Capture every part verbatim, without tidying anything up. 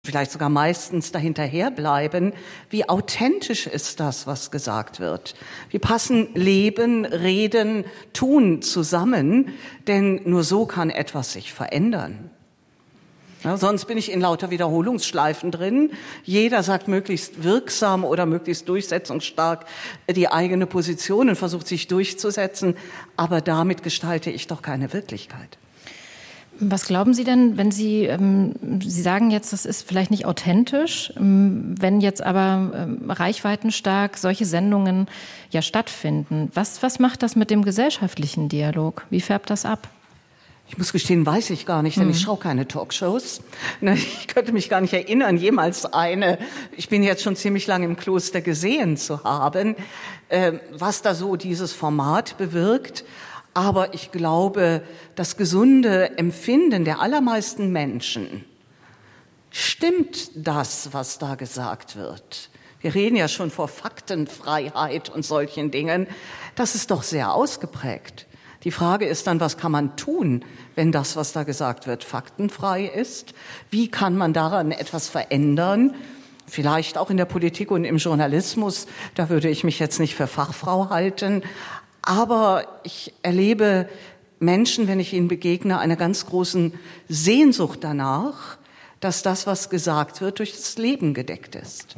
vielleicht sogar meistens dahinterherbleiben, wie authentisch ist das, was gesagt wird? Wie passen Leben, Reden, Tun zusammen? Denn nur so kann etwas sich verändern. Ja, sonst bin ich in lauter Wiederholungsschleifen drin. Jeder sagt möglichst wirksam oder möglichst durchsetzungsstark die eigene Position und versucht sich durchzusetzen. Aber damit gestalte ich doch keine Wirklichkeit. Was glauben Sie denn, wenn Sie, ähm, Sie sagen jetzt, das ist vielleicht nicht authentisch, ähm, wenn jetzt aber ähm, reichweitenstark solche Sendungen ja stattfinden? Was, was macht das mit dem gesellschaftlichen Dialog? Wie färbt das ab? Ich muss gestehen, weiß ich gar nicht, denn mhm. ich schaue keine Talkshows. Ich könnte mich gar nicht erinnern, jemals eine, ich bin jetzt schon ziemlich lange im Kloster, gesehen zu haben, äh, was da so dieses Format bewirkt. Aber ich glaube, das gesunde Empfinden der allermeisten Menschen, stimmt das, was da gesagt wird? Wir reden ja schon vor Faktenfreiheit und solchen Dingen. Das ist doch sehr ausgeprägt. Die Frage ist dann, was kann man tun, wenn das, was da gesagt wird, faktenfrei ist? Wie kann man daran etwas verändern? Vielleicht auch in der Politik und im Journalismus. Da würde ich mich jetzt nicht für Fachfrau halten. Aber ich erlebe Menschen, wenn ich ihnen begegne, einer ganz großen Sehnsucht danach, dass das, was gesagt wird, durch das Leben gedeckt ist.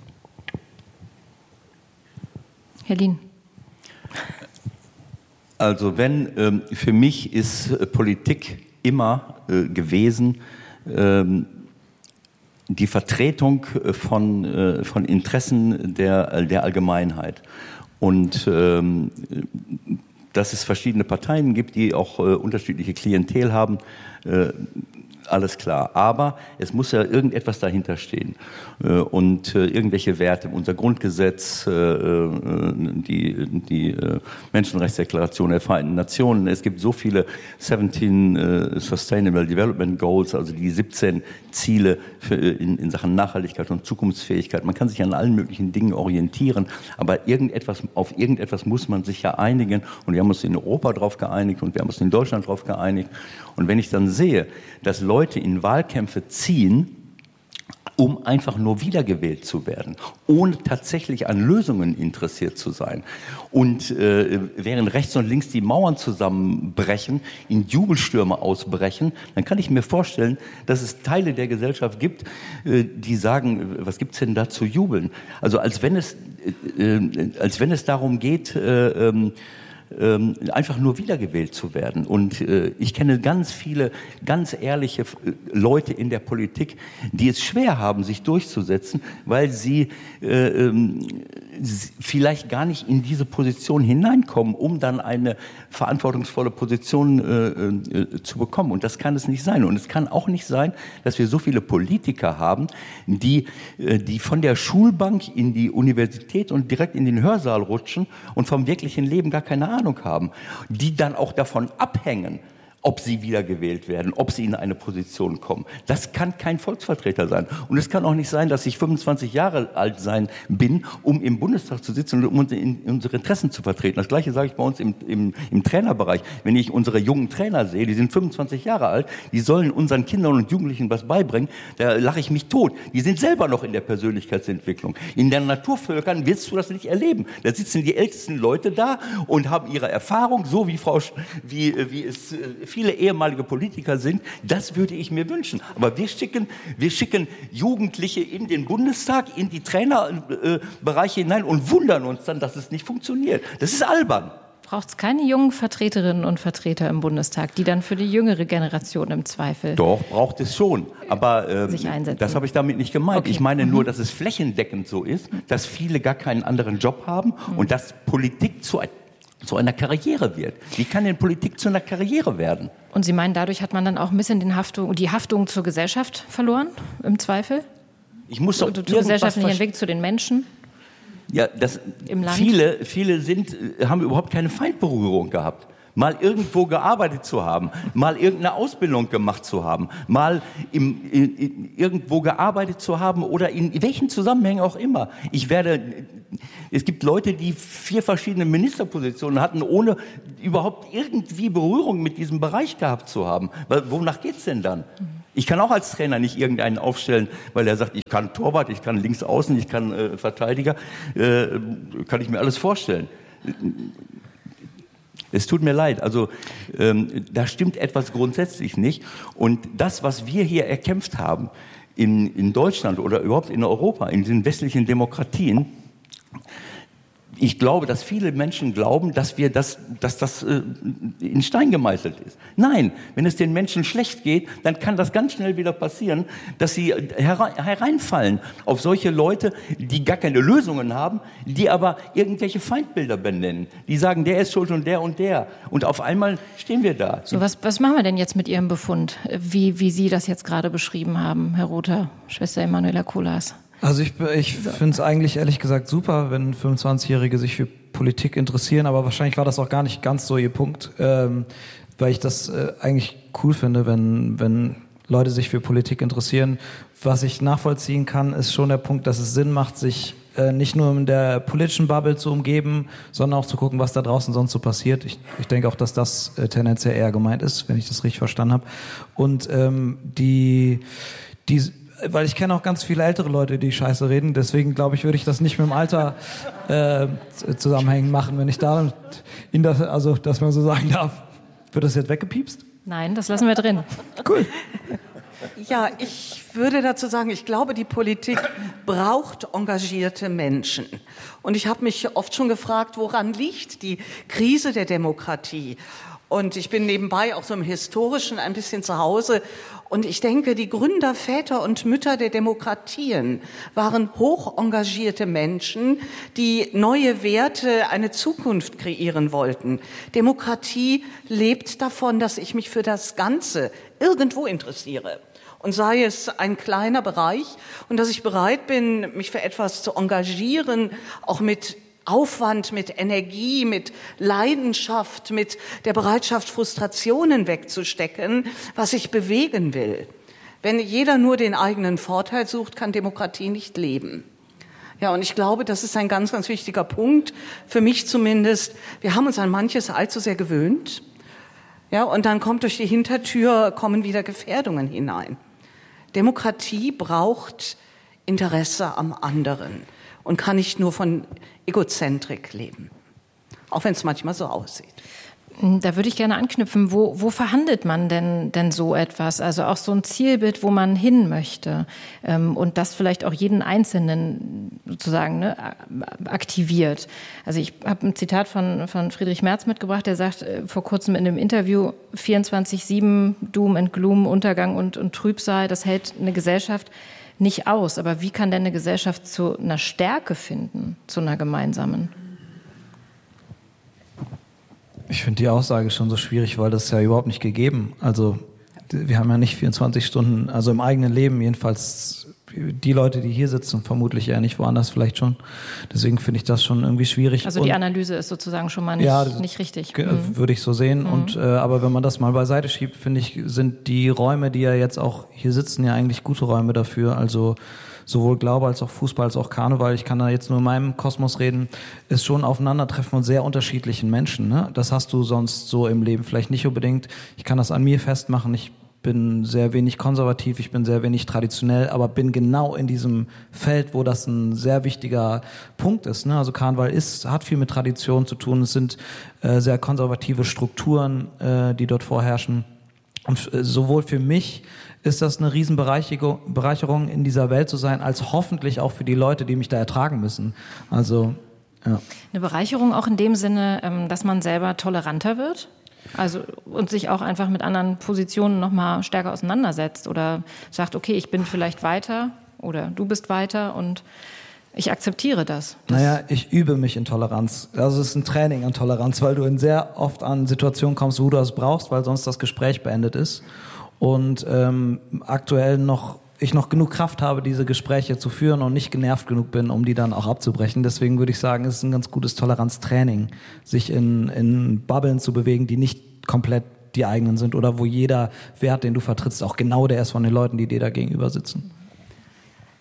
Herr Lien. Also wenn, ähm, für mich ist äh, Politik immer äh, gewesen, ähm, die Vertretung von, äh, von Interessen der, der Allgemeinheit. Und ähm, dass es verschiedene Parteien gibt, die auch äh, unterschiedliche Klientel haben, äh, alles klar. Aber es muss ja irgendetwas dahinter stehen. Äh, und äh, irgendwelche Werte, unser Grundgesetz, äh, die, die äh, Menschenrechtsdeklaration der Vereinten Nationen. Es gibt so viele siebzehn äh, Sustainable Development Goals, also die siebzehn Ziele für, in, in Sachen Nachhaltigkeit und Zukunftsfähigkeit. Man kann sich an allen möglichen Dingen orientieren, aber irgendetwas, auf irgendetwas muss man sich ja einigen. Und wir haben uns in Europa darauf geeinigt und wir haben uns in Deutschland darauf geeinigt. Und wenn ich dann sehe, dass Leute in Wahlkämpfe ziehen, um einfach nur wiedergewählt zu werden, ohne tatsächlich an Lösungen interessiert zu sein. Und äh, während rechts und links die Mauern zusammenbrechen, in Jubelstürme ausbrechen, dann kann ich mir vorstellen, dass es Teile der Gesellschaft gibt, äh, die sagen, was gibt's denn da zu jubeln? Also als wenn es, äh, als wenn es darum geht, äh, ähm, einfach nur wiedergewählt zu werden. Und äh, ich kenne ganz viele, ganz ehrliche Leute in der Politik, die es schwer haben, sich durchzusetzen, weil sie äh, ähm, vielleicht gar nicht in diese Position hineinkommen, um dann eine verantwortungsvolle Position äh, äh, zu bekommen. Und das kann es nicht sein. Und es kann auch nicht sein, dass wir so viele Politiker haben, die, äh, die von der Schulbank in die Universität und direkt in den Hörsaal rutschen und vom wirklichen Leben gar keine Ahnung haben, die dann auch davon abhängen, ob sie wiedergewählt werden, ob sie in eine Position kommen. Das kann kein Volksvertreter sein. Und es kann auch nicht sein, dass ich fünfundzwanzig Jahre alt sein bin, um im Bundestag zu sitzen und um unsere Interessen zu vertreten. Das Gleiche sage ich bei uns im, im, im Trainerbereich. Wenn ich unsere jungen Trainer sehe, die sind fünfundzwanzig Jahre alt, die sollen unseren Kindern und Jugendlichen was beibringen, da lache ich mich tot. Die sind selber noch in der Persönlichkeitsentwicklung. In den Naturvölkern wirst du das nicht erleben. Da sitzen die ältesten Leute da und haben ihre Erfahrung, so wie Frau, Sch- wie, wie es viele ehemalige Politiker sind, das würde ich mir wünschen. Aber wir schicken, wir schicken Jugendliche in den Bundestag, in die Trainerbereiche äh, hinein und wundern uns dann, dass es nicht funktioniert. Das ist albern. Braucht es keine jungen Vertreterinnen und Vertreter im Bundestag, die dann für die jüngere Generation im Zweifel Doch, braucht es schon. Aber äh, sich einsetzen? Das habe ich damit nicht gemeint. Okay. Ich meine mhm. nur, dass es flächendeckend so ist, dass viele gar keinen anderen Job haben mhm. und dass Politik zu zu einer Karriere wird. Wie kann denn Politik zu einer Karriere werden? Und Sie meinen, dadurch hat man dann auch ein bisschen den Haftung, die Haftung zur Gesellschaft verloren, im Zweifel? Ich muss doch zur gesellschaftlichen Entwicklung, zu den Menschen? Ja, das, im Land? Viele, viele sind, haben überhaupt keine Feindberührung gehabt. Mal irgendwo gearbeitet zu haben, mal irgendeine Ausbildung gemacht zu haben, mal im, in, in, irgendwo gearbeitet zu haben oder in welchen Zusammenhängen auch immer. Ich werde, es gibt Leute, die vier verschiedene Ministerpositionen hatten, ohne überhaupt irgendwie Berührung mit diesem Bereich gehabt zu haben. Wonach geht's denn dann? Ich kann auch als Trainer nicht irgendeinen aufstellen, weil er sagt, ich kann Torwart, ich kann Linksaußen, ich kann äh, Verteidiger, äh, kann ich mir alles vorstellen. Es tut mir leid, also ähm, da stimmt etwas grundsätzlich nicht. Und das, was wir hier erkämpft haben in, in Deutschland oder überhaupt in Europa, in den westlichen Demokratien, ich glaube, dass viele Menschen glauben, dass wir das, dass das äh, in Stein gemeißelt ist. Nein, wenn es den Menschen schlecht geht, dann kann das ganz schnell wieder passieren, dass sie herein, hereinfallen auf solche Leute, die gar keine Lösungen haben, die aber irgendwelche Feindbilder benennen. Die sagen, der ist schuld und der und der. Und auf einmal stehen wir da. So, was, was machen wir denn jetzt mit Ihrem Befund, wie, wie Sie das jetzt gerade beschrieben haben, Herr Rother, Schwester Emanuela Koolhaas? Also ich, ich finde es eigentlich ehrlich gesagt super, wenn fünfundzwanzigjährige sich für Politik interessieren, aber wahrscheinlich war das auch gar nicht ganz so ihr Punkt, ähm, weil ich das äh, eigentlich cool finde, wenn, wenn Leute sich für Politik interessieren. Was ich nachvollziehen kann, ist schon der Punkt, dass es Sinn macht, sich äh, nicht nur in der politischen Bubble zu umgeben, sondern auch zu gucken, was da draußen sonst so passiert. Ich, ich denke auch, dass das äh, tendenziell eher gemeint ist, wenn ich das richtig verstanden habe. Und ähm, die, die weil ich kenne auch ganz viele ältere Leute, die Scheiße reden. Deswegen glaube ich, würde ich das nicht mit dem Alter äh, zusammenhängen machen, wenn ich da in das, also dass man so sagen darf. Wird das jetzt weggepiepst? Nein, das lassen wir drin. Cool. Ja, ich würde dazu sagen, ich glaube, die Politik braucht engagierte Menschen. Und ich habe mich oft schon gefragt, woran liegt die Krise der Demokratie? Und ich bin nebenbei auch so im Historischen ein bisschen zu Hause. Und ich denke, die Gründer, Väter und Mütter der Demokratien waren hoch engagierte Menschen, die neue Werte, eine Zukunft kreieren wollten. Demokratie lebt davon, dass ich mich für das Ganze irgendwo interessiere. Und sei es ein kleiner Bereich und dass ich bereit bin, mich für etwas zu engagieren, auch mit Aufwand, mit Energie, mit Leidenschaft, mit der Bereitschaft, Frustrationen wegzustecken, was ich bewegen will. Wenn jeder nur den eigenen Vorteil sucht, kann Demokratie nicht leben. Ja, und ich glaube, das ist ein ganz, ganz wichtiger Punkt, für mich zumindest. Wir haben uns an manches allzu sehr gewöhnt. Ja, und dann kommt durch die Hintertür, kommen wieder Gefährdungen hinein. Demokratie braucht Interesse am anderen und kann nicht nur von Egozentrik leben, auch wenn es manchmal so aussieht. Da würde ich gerne anknüpfen. Wo, wo verhandelt man denn, denn so etwas? Also auch so ein Zielbild, wo man hin möchte ähm, und das vielleicht auch jeden Einzelnen sozusagen ne, aktiviert. Also ich habe ein Zitat von, von Friedrich Merz mitgebracht, der sagt äh, vor kurzem in einem Interview, vierundzwanzig sieben, Doom and Gloom, Untergang und, und Trübsal, das hält eine Gesellschaft nicht aus. Aber wie kann denn eine Gesellschaft zu einer Stärke finden, zu einer gemeinsamen? Ich finde die Aussage schon so schwierig, weil das ist ja überhaupt nicht gegeben. Also wir haben ja nicht vierundzwanzig Stunden, also im eigenen Leben jedenfalls, die Leute, die hier sitzen, vermutlich eher nicht, woanders vielleicht schon. Deswegen finde ich das schon irgendwie schwierig. Also die Und, Analyse ist sozusagen schon mal nicht, ja, nicht richtig. Mhm. Würde ich so sehen. Mhm. Und äh, aber wenn man das mal beiseite schiebt, finde ich, sind die Räume, die ja jetzt auch hier sitzen, ja eigentlich gute Räume dafür. Also sowohl Glaube als auch Fußball als auch Karneval, ich kann da jetzt nur in meinem Kosmos reden, ist schon Aufeinandertreffen von sehr unterschiedlichen Menschen. Ne? Das hast du sonst so im Leben vielleicht nicht unbedingt. Ich kann das an mir festmachen. Ich bin sehr wenig konservativ, ich bin sehr wenig traditionell, aber bin genau in diesem Feld, wo das ein sehr wichtiger Punkt ist. Ne? Also Karneval ist, hat viel mit Tradition zu tun. Es sind äh, sehr konservative Strukturen, äh, die dort vorherrschen. Und äh, sowohl für mich ist das eine Riesenbereicherung Bereicherung in dieser Welt zu sein, als hoffentlich auch für die Leute, die mich da ertragen müssen. Also ja. Eine Bereicherung auch in dem Sinne, dass man selber toleranter wird? Also und sich auch einfach mit anderen Positionen noch mal stärker auseinandersetzt oder sagt, okay, ich bin vielleicht weiter oder du bist weiter und ich akzeptiere das. das naja, ich übe mich in Toleranz. Also es ist ein Training an Toleranz, weil du in sehr oft an Situationen kommst, wo du das brauchst, weil sonst das Gespräch beendet ist. Und ähm, aktuell noch ich noch genug Kraft habe, diese Gespräche zu führen und nicht genervt genug bin, um die dann auch abzubrechen. Deswegen würde ich sagen, es ist ein ganz gutes Toleranztraining, sich in, in Bubblen zu bewegen, die nicht komplett die eigenen sind oder wo jeder Wert, den du vertrittst, auch genau der ist von den Leuten, die dir da gegenüber sitzen.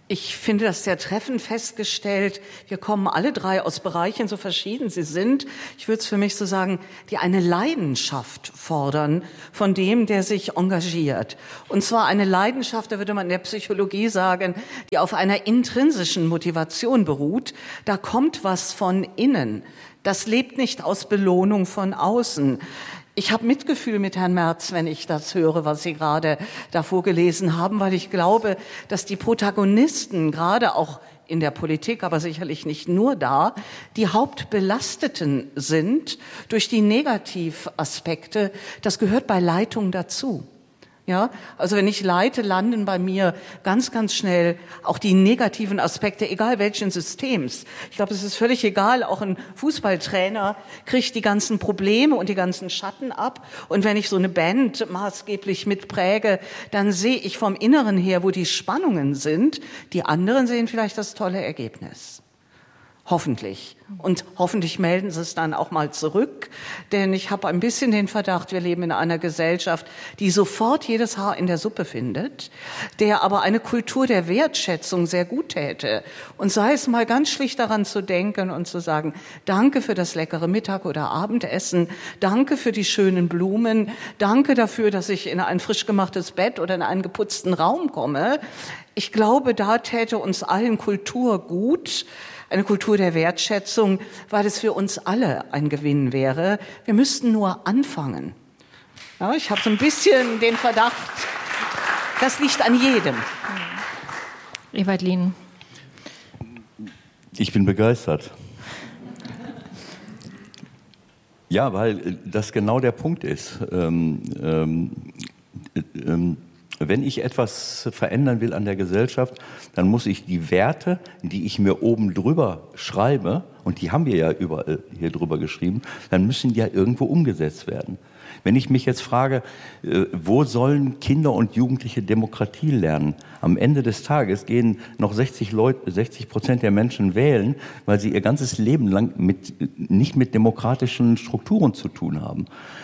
Ich finde das sehr treffend festgestellt. Wir kommen alle drei aus Bereichen, so verschieden sie sind. Ich würde es für mich so sagen, die eine Leidenschaft fordern von dem, der sich engagiert. Und zwar eine Leidenschaft, da würde man in der Psychologie sagen, die auf einer intrinsischen Motivation beruht. Da kommt was von innen. Das lebt nicht aus Belohnung von außen. Ich habe Mitgefühl mit Herrn Merz, wenn ich das höre, was Sie gerade da vorgelesen haben, weil ich glaube, dass die Protagonisten, gerade auch in der Politik, aber sicherlich nicht nur da, die Hauptbelasteten sind durch die Negativaspekte. Das gehört bei Leitung dazu. Ja, also wenn ich leite, landen bei mir ganz, ganz schnell auch die negativen Aspekte, egal welchen Systems. Ich glaube, es ist völlig egal, auch ein Fußballtrainer kriegt die ganzen Probleme und die ganzen Schatten ab. Und wenn ich so eine Band maßgeblich mitpräge, dann sehe ich vom Inneren her, wo die Spannungen sind. Die anderen sehen vielleicht das tolle Ergebnis. Hoffentlich. Und hoffentlich melden sie es dann auch mal zurück. Denn ich habe ein bisschen den Verdacht, wir leben in einer Gesellschaft, die sofort jedes Haar in der Suppe findet, der aber eine Kultur der Wertschätzung sehr gut täte. Und sei es mal ganz schlicht daran zu denken und zu sagen, danke für das leckere Mittag- oder Abendessen, danke für die schönen Blumen, danke dafür, dass ich in ein frisch gemachtes Bett oder in einen geputzten Raum komme. Ich glaube, da täte uns allen Kultur gut. Eine Kultur der Wertschätzung, weil es für uns alle ein Gewinn wäre. Wir müssten nur anfangen. Ja, ich habe so ein bisschen den Verdacht, das liegt an jedem. Ewald Lien. Ich bin begeistert. Ja, weil das genau der Punkt ist. Ähm, ähm, ähm, Wenn ich etwas verändern will an der Gesellschaft, dann muss ich die Werte, die ich mir oben drüber schreibe, und die haben wir ja überall hier drüber geschrieben, dann müssen die ja irgendwo umgesetzt werden. Wenn ich mich jetzt frage, wo sollen Kinder und Jugendliche Demokratie lernen? Am Ende des Tages gehen noch sechzig Leute, sechzig Prozent der Menschen wählen, weil sie ihr ganzes Leben lang mit, nicht mit demokratischen Strukturen zu tun haben.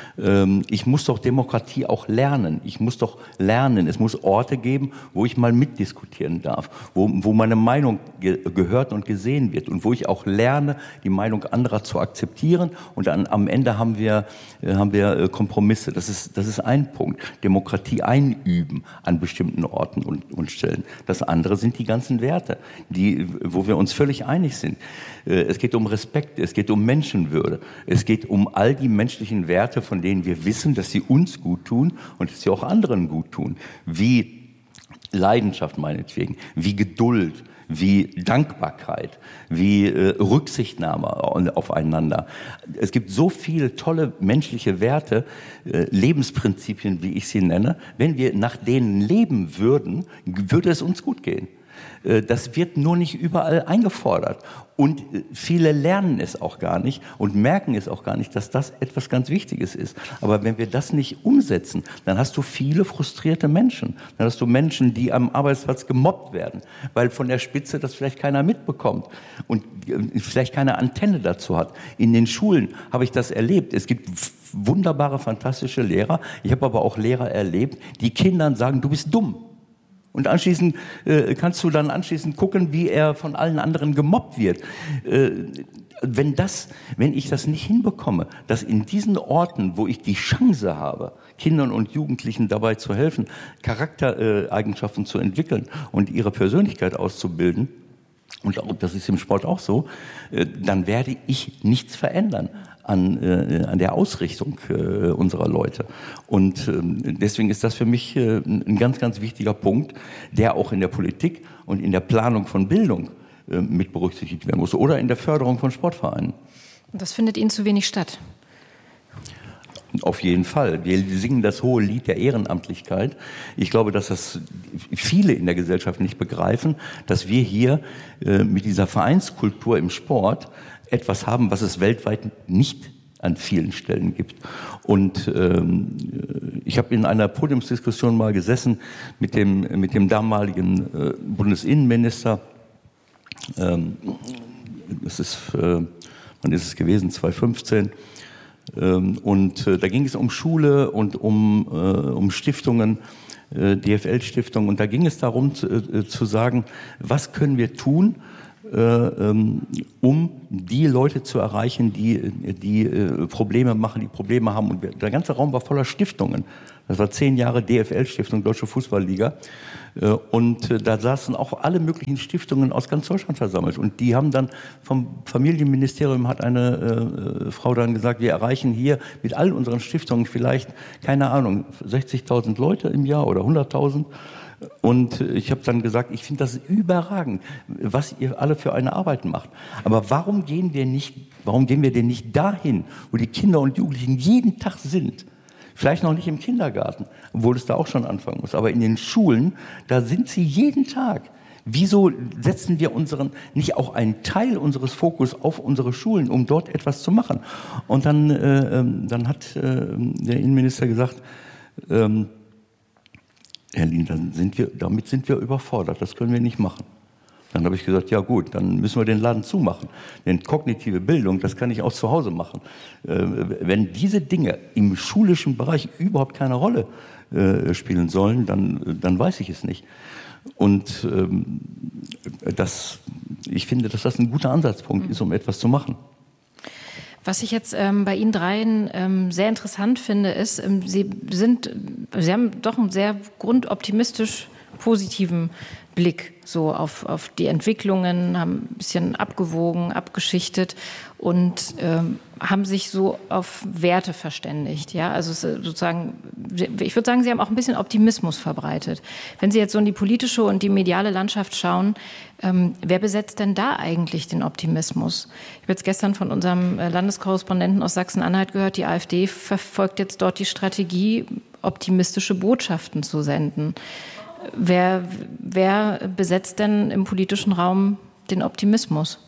Ich muss doch Demokratie auch lernen. Ich muss doch lernen. Es muss Orte geben, wo ich mal mitdiskutieren darf, wo, wo meine Meinung ge- gehört und gesehen wird und wo ich auch lerne, die Meinung anderer zu akzeptieren. Und dann, am Ende haben wir, haben wir Kompromisse. Das ist, das ist ein Punkt. Demokratie einüben an bestimmten Orten und, und Stellen. Das andere sind die ganzen Werte, die, wo wir uns völlig einig sind. Es geht um Respekt, es geht um Menschenwürde, es geht um all die menschlichen Werte, von denen wir wissen, dass sie uns gut tun und dass sie auch anderen gut tun. Wie Leidenschaft meinetwegen, wie Geduld, wie Dankbarkeit, wie äh, Rücksichtnahme aufeinander. Es gibt so viele tolle menschliche Werte, äh, Lebensprinzipien, wie ich sie nenne. Wenn wir nach denen leben würden, würde es uns gut gehen. Das wird nur nicht überall eingefordert. Und viele lernen es auch gar nicht und merken es auch gar nicht, dass das etwas ganz Wichtiges ist. Aber wenn wir das nicht umsetzen, dann hast du viele frustrierte Menschen. Dann hast du Menschen, die am Arbeitsplatz gemobbt werden, weil von der Spitze das vielleicht keiner mitbekommt und vielleicht keine Antenne dazu hat. In den Schulen habe ich das erlebt. Es gibt wunderbare, fantastische Lehrer. Ich habe aber auch Lehrer erlebt, die Kindern sagen, du bist dumm. Und anschließend äh, kannst du dann anschließend gucken, wie er von allen anderen gemobbt wird. Äh, wenn das, wenn ich das nicht hinbekomme, dass in diesen Orten, wo ich die Chance habe, Kindern und Jugendlichen dabei zu helfen, Charaktereigenschaften zu entwickeln und ihre Persönlichkeit auszubilden, und auch, das ist im Sport auch so, äh, dann werde ich nichts verändern an, äh, an der Ausrichtung äh, unserer Leute. Und ähm, deswegen ist das für mich äh, ein ganz, ganz wichtiger Punkt, der auch in der Politik und in der Planung von Bildung äh, mit berücksichtigt werden muss oder in der Förderung von Sportvereinen. Und das findet Ihnen zu wenig statt? Auf jeden Fall. Wir singen das hohe Lied der Ehrenamtlichkeit. Ich glaube, dass das viele in der Gesellschaft nicht begreifen, dass wir hier äh, mit dieser Vereinskultur im Sport etwas haben, was es weltweit nicht an vielen Stellen gibt. Und ähm, ich habe in einer Podiumsdiskussion mal gesessen mit dem, mit dem damaligen äh, Bundesinnenminister. Ähm, das ist, äh, wann ist es gewesen? zwanzig fünfzehn. Und äh, da ging es um Schule und um, äh, um Stiftungen. äh, D F L-Stiftung. Und da ging es darum zu, äh, zu sagen, was können wir tun, äh, ähm, um die Leute zu erreichen, die, die äh, Probleme machen, die Probleme haben. Und wir, der ganze Raum war voller Stiftungen. Das war zehn Jahre D F L-Stiftung, Deutsche Fußballliga. Und da saßen auch alle möglichen Stiftungen aus ganz Deutschland versammelt. Und die haben dann vom Familienministerium, hat eine äh, Frau dann gesagt, wir erreichen hier mit all unseren Stiftungen vielleicht, keine Ahnung, sechzigtausend Leute im Jahr oder hunderttausend. Und ich habe dann gesagt, ich finde das überragend, was ihr alle für eine Arbeit macht. Aber warum gehen wir nicht, warum gehen wir denn nicht dahin, wo die Kinder und Jugendlichen jeden Tag sind? Vielleicht noch nicht im Kindergarten, obwohl es da auch schon anfangen muss. Aber in den Schulen, da sind sie jeden Tag. Wieso setzen wir unseren, nicht auch einen Teil unseres Fokus auf unsere Schulen, um dort etwas zu machen? Und dann, äh, dann hat äh, der Innenminister gesagt, ähm, Herr Lien, dann sind wir, damit sind wir überfordert, das können wir nicht machen. Dann habe ich gesagt, ja gut, dann müssen wir den Laden zumachen. Denn kognitive Bildung, das kann ich auch zu Hause machen. Äh, wenn diese Dinge im schulischen Bereich überhaupt keine Rolle äh, spielen sollen, dann, dann weiß ich es nicht. Und ähm, das, ich finde, dass das ein guter Ansatzpunkt ist, um etwas zu machen. Was ich jetzt ähm, bei Ihnen dreien ähm, sehr interessant finde, ist, ähm, Sie sind, Sie haben doch einen sehr grundoptimistisch positiven Blick so auf, auf die Entwicklungen, haben ein bisschen abgewogen, abgeschichtet und ähm, haben sich so auf Werte verständigt. Ja? Also sozusagen, ich würde sagen, Sie haben auch ein bisschen Optimismus verbreitet. Wenn Sie jetzt so in die politische und die mediale Landschaft schauen, ähm, wer besetzt denn da eigentlich den Optimismus? Ich habe jetzt gestern von unserem Landeskorrespondenten aus Sachsen-Anhalt gehört, die AfD verfolgt jetzt dort die Strategie, optimistische Botschaften zu senden. Wer, wer besetzt denn im politischen Raum den Optimismus?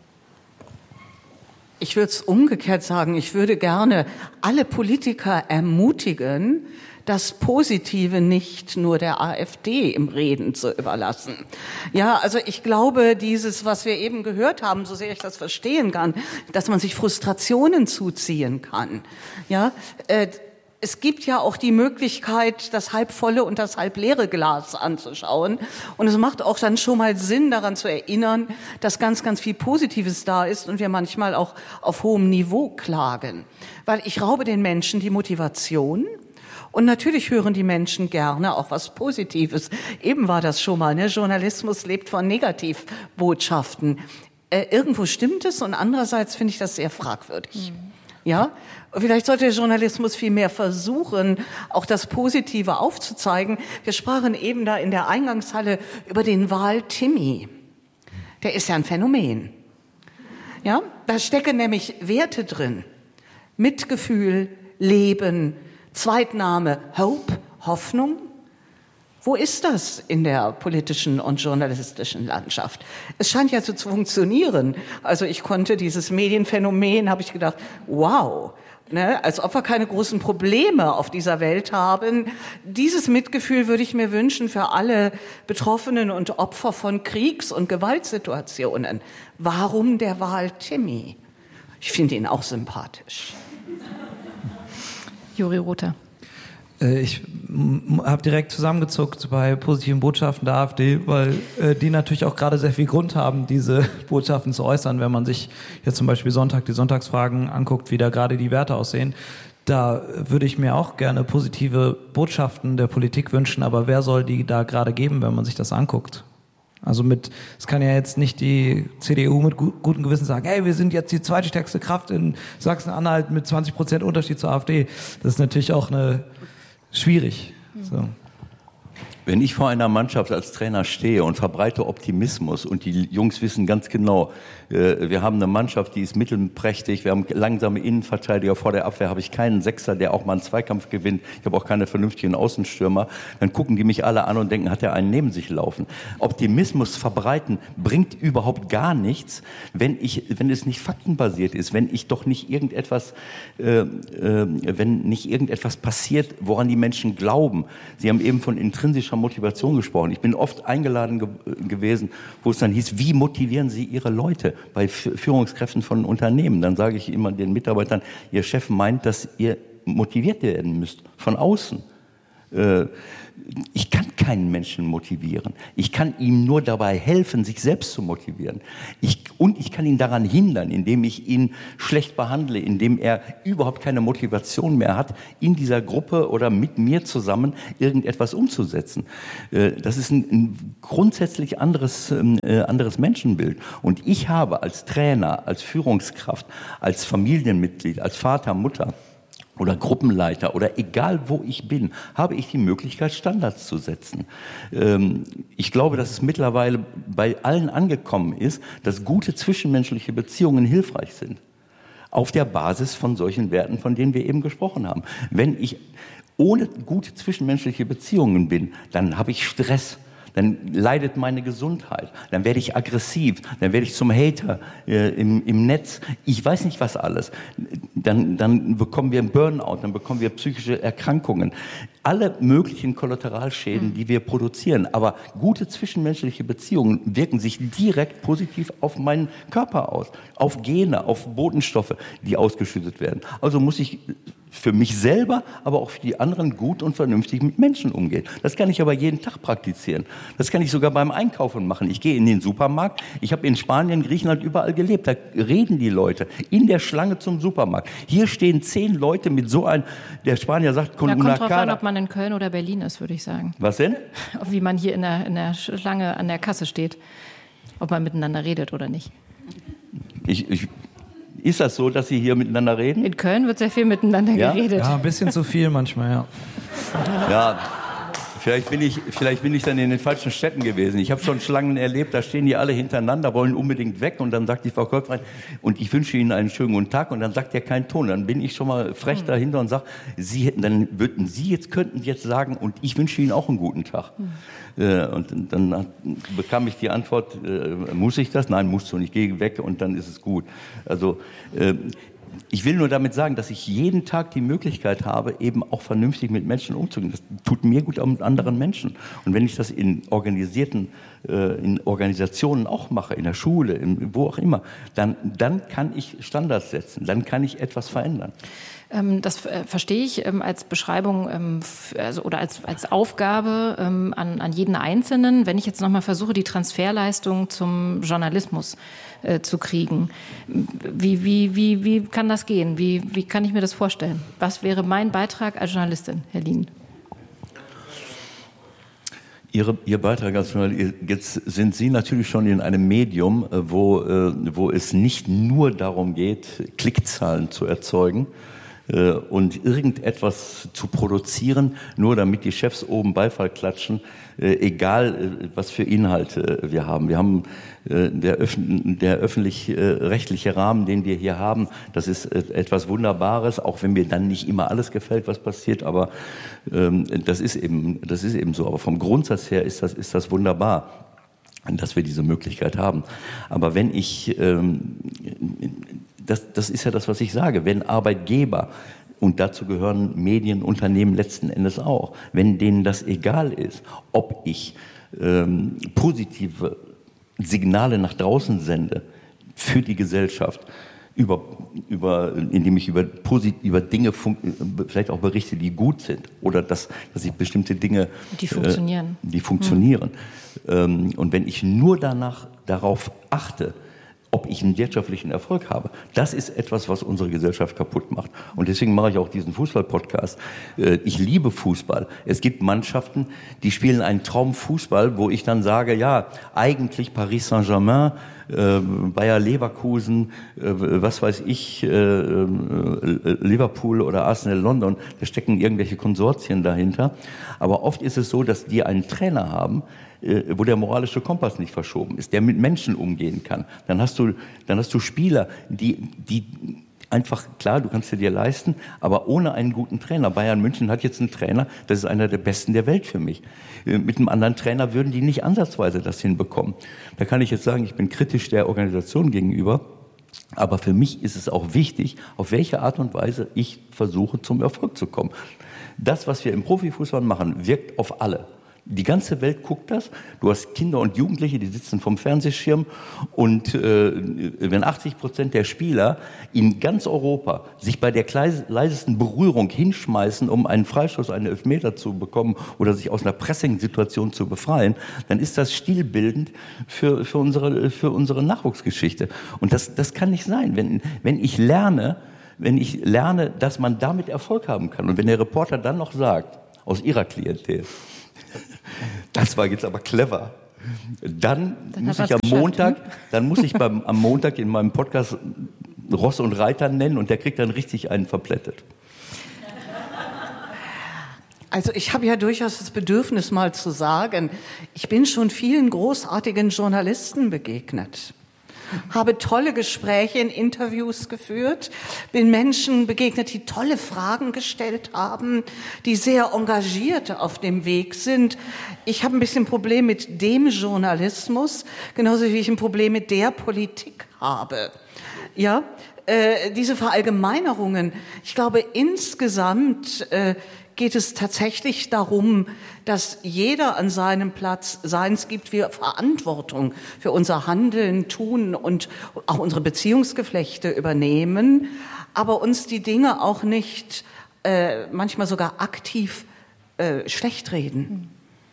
Ich würde es umgekehrt sagen. Ich würde gerne alle Politiker ermutigen, das Positive nicht nur der AfD im Reden zu überlassen. Ja, also ich glaube, dieses, was wir eben gehört haben, so sehr ich das verstehen kann, dass man sich Frustrationen zuziehen kann. Ja, äh, Es gibt ja auch die Möglichkeit, das halbvolle und das halbleere Glas anzuschauen. Und es macht auch dann schon mal Sinn, daran zu erinnern, dass ganz, ganz viel Positives da ist und wir manchmal auch auf hohem Niveau klagen. Weil ich raube den Menschen die Motivation. Und natürlich hören die Menschen gerne auch was Positives. Eben war das schon mal, ne? Journalismus lebt von Negativbotschaften. Äh, irgendwo stimmt es und andererseits finde ich das sehr fragwürdig. Mhm. Ja, vielleicht sollte der Journalismus viel mehr versuchen, auch das Positive aufzuzeigen. Wir sprachen eben da in der Eingangshalle über den Wahl-Timmy. Der ist ja ein Phänomen. Ja, da stecken nämlich Werte drin. Mitgefühl, Leben, Zweitname, Hope, Hoffnung. Wo ist das in der politischen und journalistischen Landschaft? Es scheint ja so zu funktionieren. Also ich konnte dieses Medienphänomen, habe ich gedacht, wow, ne, als ob wir keine großen Probleme auf dieser Welt haben. Dieses Mitgefühl würde ich mir wünschen für alle Betroffenen und Opfer von Kriegs- und Gewaltsituationen. Warum der Wahl-Timmy? Ich finde ihn auch sympathisch. Juri Rother. Ich habe direkt zusammengezuckt bei positiven Botschaften der AfD, weil äh, die natürlich auch gerade sehr viel Grund haben, diese Botschaften zu äußern. Wenn man sich jetzt zum Beispiel Sonntag die Sonntagsfragen anguckt, wie da gerade die Werte aussehen, da würde ich mir auch gerne positive Botschaften der Politik wünschen, aber wer soll die da gerade geben, wenn man sich das anguckt? Also mit, es kann ja jetzt nicht die C D U mit gu- gutem Gewissen sagen, hey, wir sind jetzt die zweitstärkste Kraft in Sachsen-Anhalt mit zwanzig Prozent Unterschied zur AfD. Das ist natürlich auch eine schwierig. So. Wenn ich vor einer Mannschaft als Trainer stehe und verbreite Optimismus und die Jungs wissen ganz genau, äh, wir haben eine Mannschaft, die ist mittelprächtig, wir haben langsame Innenverteidiger, vor der Abwehr habe ich keinen Sechser, der auch mal einen Zweikampf gewinnt, ich habe auch keine vernünftigen Außenstürmer, dann gucken die mich alle an und denken, hat er einen neben sich laufen. Optimismus verbreiten bringt überhaupt gar nichts, wenn ich, wenn es nicht faktenbasiert ist, wenn ich doch nicht irgendetwas, äh, äh, wenn nicht irgendetwas passiert, woran die Menschen glauben. Sie haben eben von intrinsischer Motivation gesprochen. Ich bin oft eingeladen ge- gewesen, wo es dann hieß, wie motivieren Sie Ihre Leute bei F- Führungskräften von Unternehmen? Dann sage ich immer den Mitarbeitern, Ihr Chef meint, dass ihr motiviert werden müsst von außen. Äh, Ich kann keinen Menschen motivieren. Ich kann ihm nur dabei helfen, sich selbst zu motivieren. Ich, und ich kann ihn daran hindern, indem ich ihn schlecht behandle, indem er überhaupt keine Motivation mehr hat, in dieser Gruppe oder mit mir zusammen irgendetwas umzusetzen. Das ist ein, ein grundsätzlich anderes, äh, anderes Menschenbild. Und ich habe als Trainer, als Führungskraft, als Familienmitglied, als Vater, Mutter, oder Gruppenleiter oder egal wo ich bin, habe ich die Möglichkeit, Standards zu setzen. Ähm, ich glaube, dass es mittlerweile bei allen angekommen ist, dass gute zwischenmenschliche Beziehungen hilfreich sind. Auf der Basis von solchen Werten, von denen wir eben gesprochen haben. Wenn ich ohne gute zwischenmenschliche Beziehungen bin, dann habe ich Stress. Dann leidet meine Gesundheit, dann werde ich aggressiv, dann werde ich zum Hater äh, im, im Netz. Ich weiß nicht was alles. Dann, dann bekommen wir einen Burnout, dann bekommen wir psychische Erkrankungen. Alle möglichen Kollateralschäden, die wir produzieren. Aber gute zwischenmenschliche Beziehungen wirken sich direkt positiv auf meinen Körper aus. Auf Gene, auf Botenstoffe, die ausgeschüttet werden. Also muss ich für mich selber, aber auch für die anderen gut und vernünftig mit Menschen umgehen. Das kann ich aber jeden Tag praktizieren. Das kann ich sogar beim Einkaufen machen. Ich gehe in den Supermarkt. Ich habe in Spanien, Griechenland überall gelebt. Da reden die Leute in der Schlange zum Supermarkt. Hier stehen zehn Leute mit so einem, der Spanier sagt, con una cara. Kommt drauf an, ob man in Köln oder Berlin ist, würde ich sagen. Was denn? Wie man hier in der, in der Schlange an der Kasse steht. Ob man miteinander redet oder nicht. Ich... ich Ist das so, dass Sie hier miteinander reden? In Köln wird sehr viel miteinander ja? geredet. Ja, ein bisschen zu viel manchmal, ja. Ja, vielleicht bin ich, vielleicht bin ich dann in den falschen Städten gewesen. Ich habe schon Schlangen erlebt, da stehen die alle hintereinander, wollen unbedingt weg und dann sagt die Verkäuferin, und ich wünsche Ihnen einen schönen guten Tag und dann sagt der keinen Ton. Dann bin ich schon mal frech dahinter und sage, Sie hätten, dann würden Sie jetzt, könnten jetzt sagen, und ich wünsche Ihnen auch einen guten Tag. Mhm. Und dann bekam ich die Antwort, muss ich das? Nein, musst du nicht, geh weg und dann ist es gut. Also ich will nur damit sagen, dass ich jeden Tag die Möglichkeit habe, eben auch vernünftig mit Menschen umzugehen. Das tut mir gut auch mit anderen Menschen. Und wenn ich das in organisierten, in Organisationen auch mache, in der Schule, in, wo auch immer, dann, dann kann ich Standards setzen, dann kann ich etwas verändern. Das verstehe ich als Beschreibung also, oder als, als Aufgabe an, an jeden Einzelnen. Wenn ich jetzt nochmal versuche, die Transferleistung zum Journalismus äh, zu kriegen, wie, wie, wie, wie kann das gehen? Wie, wie kann ich mir das vorstellen? Was wäre mein Beitrag als Journalistin, Herr Lien? Ihre, Ihr Beitrag als Journalist, jetzt sind Sie natürlich schon in einem Medium, wo, wo es nicht nur darum geht, Klickzahlen zu erzeugen, und irgendetwas zu produzieren, nur damit die Chefs oben Beifall klatschen, egal was für Inhalte wir haben. Wir haben der, Öf- der öffentlich-rechtliche Rahmen, den wir hier haben, das ist etwas Wunderbares, auch wenn mir dann nicht immer alles gefällt, was passiert, aber das ist eben, das ist eben so. Aber vom Grundsatz her ist das, ist das wunderbar, dass wir diese Möglichkeit haben. Aber wenn ich Das, das ist ja das, was ich sage. Wenn Arbeitgeber, und dazu gehören Medienunternehmen letzten Endes auch, wenn denen das egal ist, ob ich ähm, positive Signale nach draußen sende für die Gesellschaft, über, über, indem ich über, über Dinge fun- vielleicht auch berichte, die gut sind, oder dass, dass ich bestimmte Dinge... Die funktionieren. Äh, die funktionieren. Hm. Ähm, und wenn ich nur danach, darauf achte, ob ich einen wirtschaftlichen Erfolg habe. Das ist etwas, was unsere Gesellschaft kaputt macht. Und deswegen mache ich auch diesen Fußball-Podcast. Ich liebe Fußball. Es gibt Mannschaften, die spielen einen Traumfußball, wo ich dann sage, ja, eigentlich Paris Saint-Germain, Bayer Leverkusen, was weiß ich, Liverpool oder Arsenal London, da stecken irgendwelche Konsortien dahinter. Aber oft ist es so, dass die einen Trainer haben, wo der moralische Kompass nicht verschoben ist, der mit Menschen umgehen kann. Dann hast du, dann hast du Spieler, die, die einfach, klar, du kannst dir dir leisten, aber ohne einen guten Trainer. Bayern München hat jetzt einen Trainer, das ist einer der besten der Welt für mich. Mit einem anderen Trainer würden die nicht ansatzweise das hinbekommen. Da kann ich jetzt sagen, ich bin kritisch der Organisation gegenüber, aber für mich ist es auch wichtig, auf welche Art und Weise ich versuche, zum Erfolg zu kommen. Das, was wir im Profifußball machen, wirkt auf alle. Die ganze Welt guckt das. Du hast Kinder und Jugendliche, die sitzen vom Fernsehschirm und äh, wenn achtzig Prozent der Spieler in ganz Europa sich bei der kleis- leisesten Berührung hinschmeißen, um einen Freistoß, einen Elfmeter zu bekommen oder sich aus einer Pressing-Situation zu befreien, dann ist das stilbildend für, für, unsere, für unsere Nachwuchsgeschichte. Und das, das kann nicht sein. Wenn, wenn ich lerne, wenn ich lerne, dass man damit Erfolg haben kann und wenn der Reporter dann noch sagt, aus ihrer Klientel, das war jetzt aber clever. Dann, dann muss ich am Montag, ne? dann muss ich beim, am Montag in meinem Podcast Ross und Reiter nennen und der kriegt dann richtig einen verplättet. Also ich habe ja durchaus das Bedürfnis mal zu sagen, ich bin schon vielen großartigen Journalisten begegnet. Habe tolle Gespräche in Interviews geführt, bin Menschen begegnet, die tolle Fragen gestellt haben, die sehr engagiert auf dem Weg sind. Ich habe ein bisschen Problem mit dem Journalismus, genauso wie ich ein Problem mit der Politik habe. Ja, äh, diese Verallgemeinerungen. Ich glaube, insgesamt äh, geht es tatsächlich darum, dass jeder an seinem Platz sein. Es gibt wir Verantwortung für unser Handeln, Tun und auch unsere Beziehungsgeflechte übernehmen, aber uns die Dinge auch nicht äh, manchmal sogar aktiv äh, schlecht reden.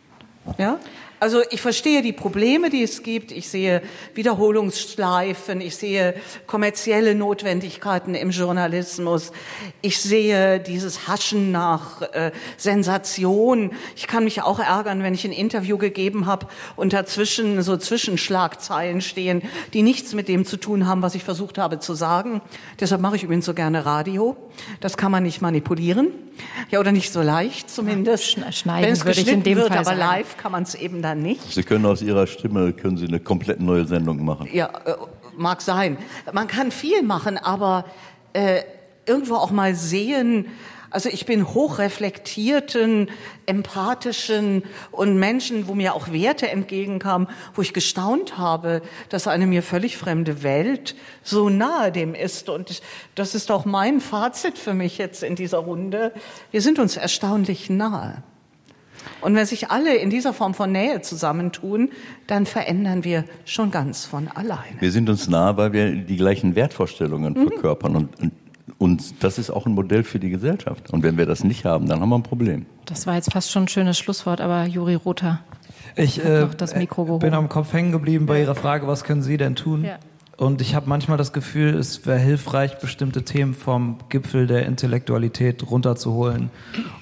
Ja? Also ich verstehe die Probleme, die es gibt. Ich sehe Wiederholungsschleifen, ich sehe kommerzielle Notwendigkeiten im Journalismus. Ich sehe dieses Haschen nach äh, Sensation. Ich kann mich auch ärgern, wenn ich ein Interview gegeben habe und dazwischen so Zwischenschlagzeilen stehen, die nichts mit dem zu tun haben, was ich versucht habe zu sagen. Deshalb mache ich übrigens so gerne Radio. Das kann man nicht manipulieren. Ja, oder nicht so leicht zumindest. Ja, schneiden wenn es würde geschnitten ich in dem wird, Fall aber sagen. live kann man es eben dann nicht. Sie können aus Ihrer Stimme können Sie eine komplett neue Sendung machen. Ja, äh, mag sein. Man kann viel machen, aber äh, irgendwo auch mal sehen. Also ich bin hochreflektierten, empathischen und Menschen, wo mir auch Werte entgegenkamen, wo ich gestaunt habe, dass eine mir völlig fremde Welt so nahe dem ist. Und das ist auch mein Fazit für mich jetzt in dieser Runde. Wir sind uns erstaunlich nahe. Und wenn sich alle in dieser Form von Nähe zusammentun, dann verändern wir schon ganz von alleine. Wir sind uns nahe, weil wir die gleichen Wertvorstellungen mhm. verkörpern. Und, und, und das ist auch ein Modell für die Gesellschaft. Und wenn wir das nicht haben, dann haben wir ein Problem. Das war jetzt fast schon ein schönes Schlusswort, aber Juri Rother ich, hat äh, noch das Mikro gehoben. bin am Kopf hängen geblieben bei Ihrer Frage, was können Sie denn tun? Ja. Und ich habe manchmal das Gefühl, es wäre hilfreich, bestimmte Themen vom Gipfel der Intellektualität runterzuholen,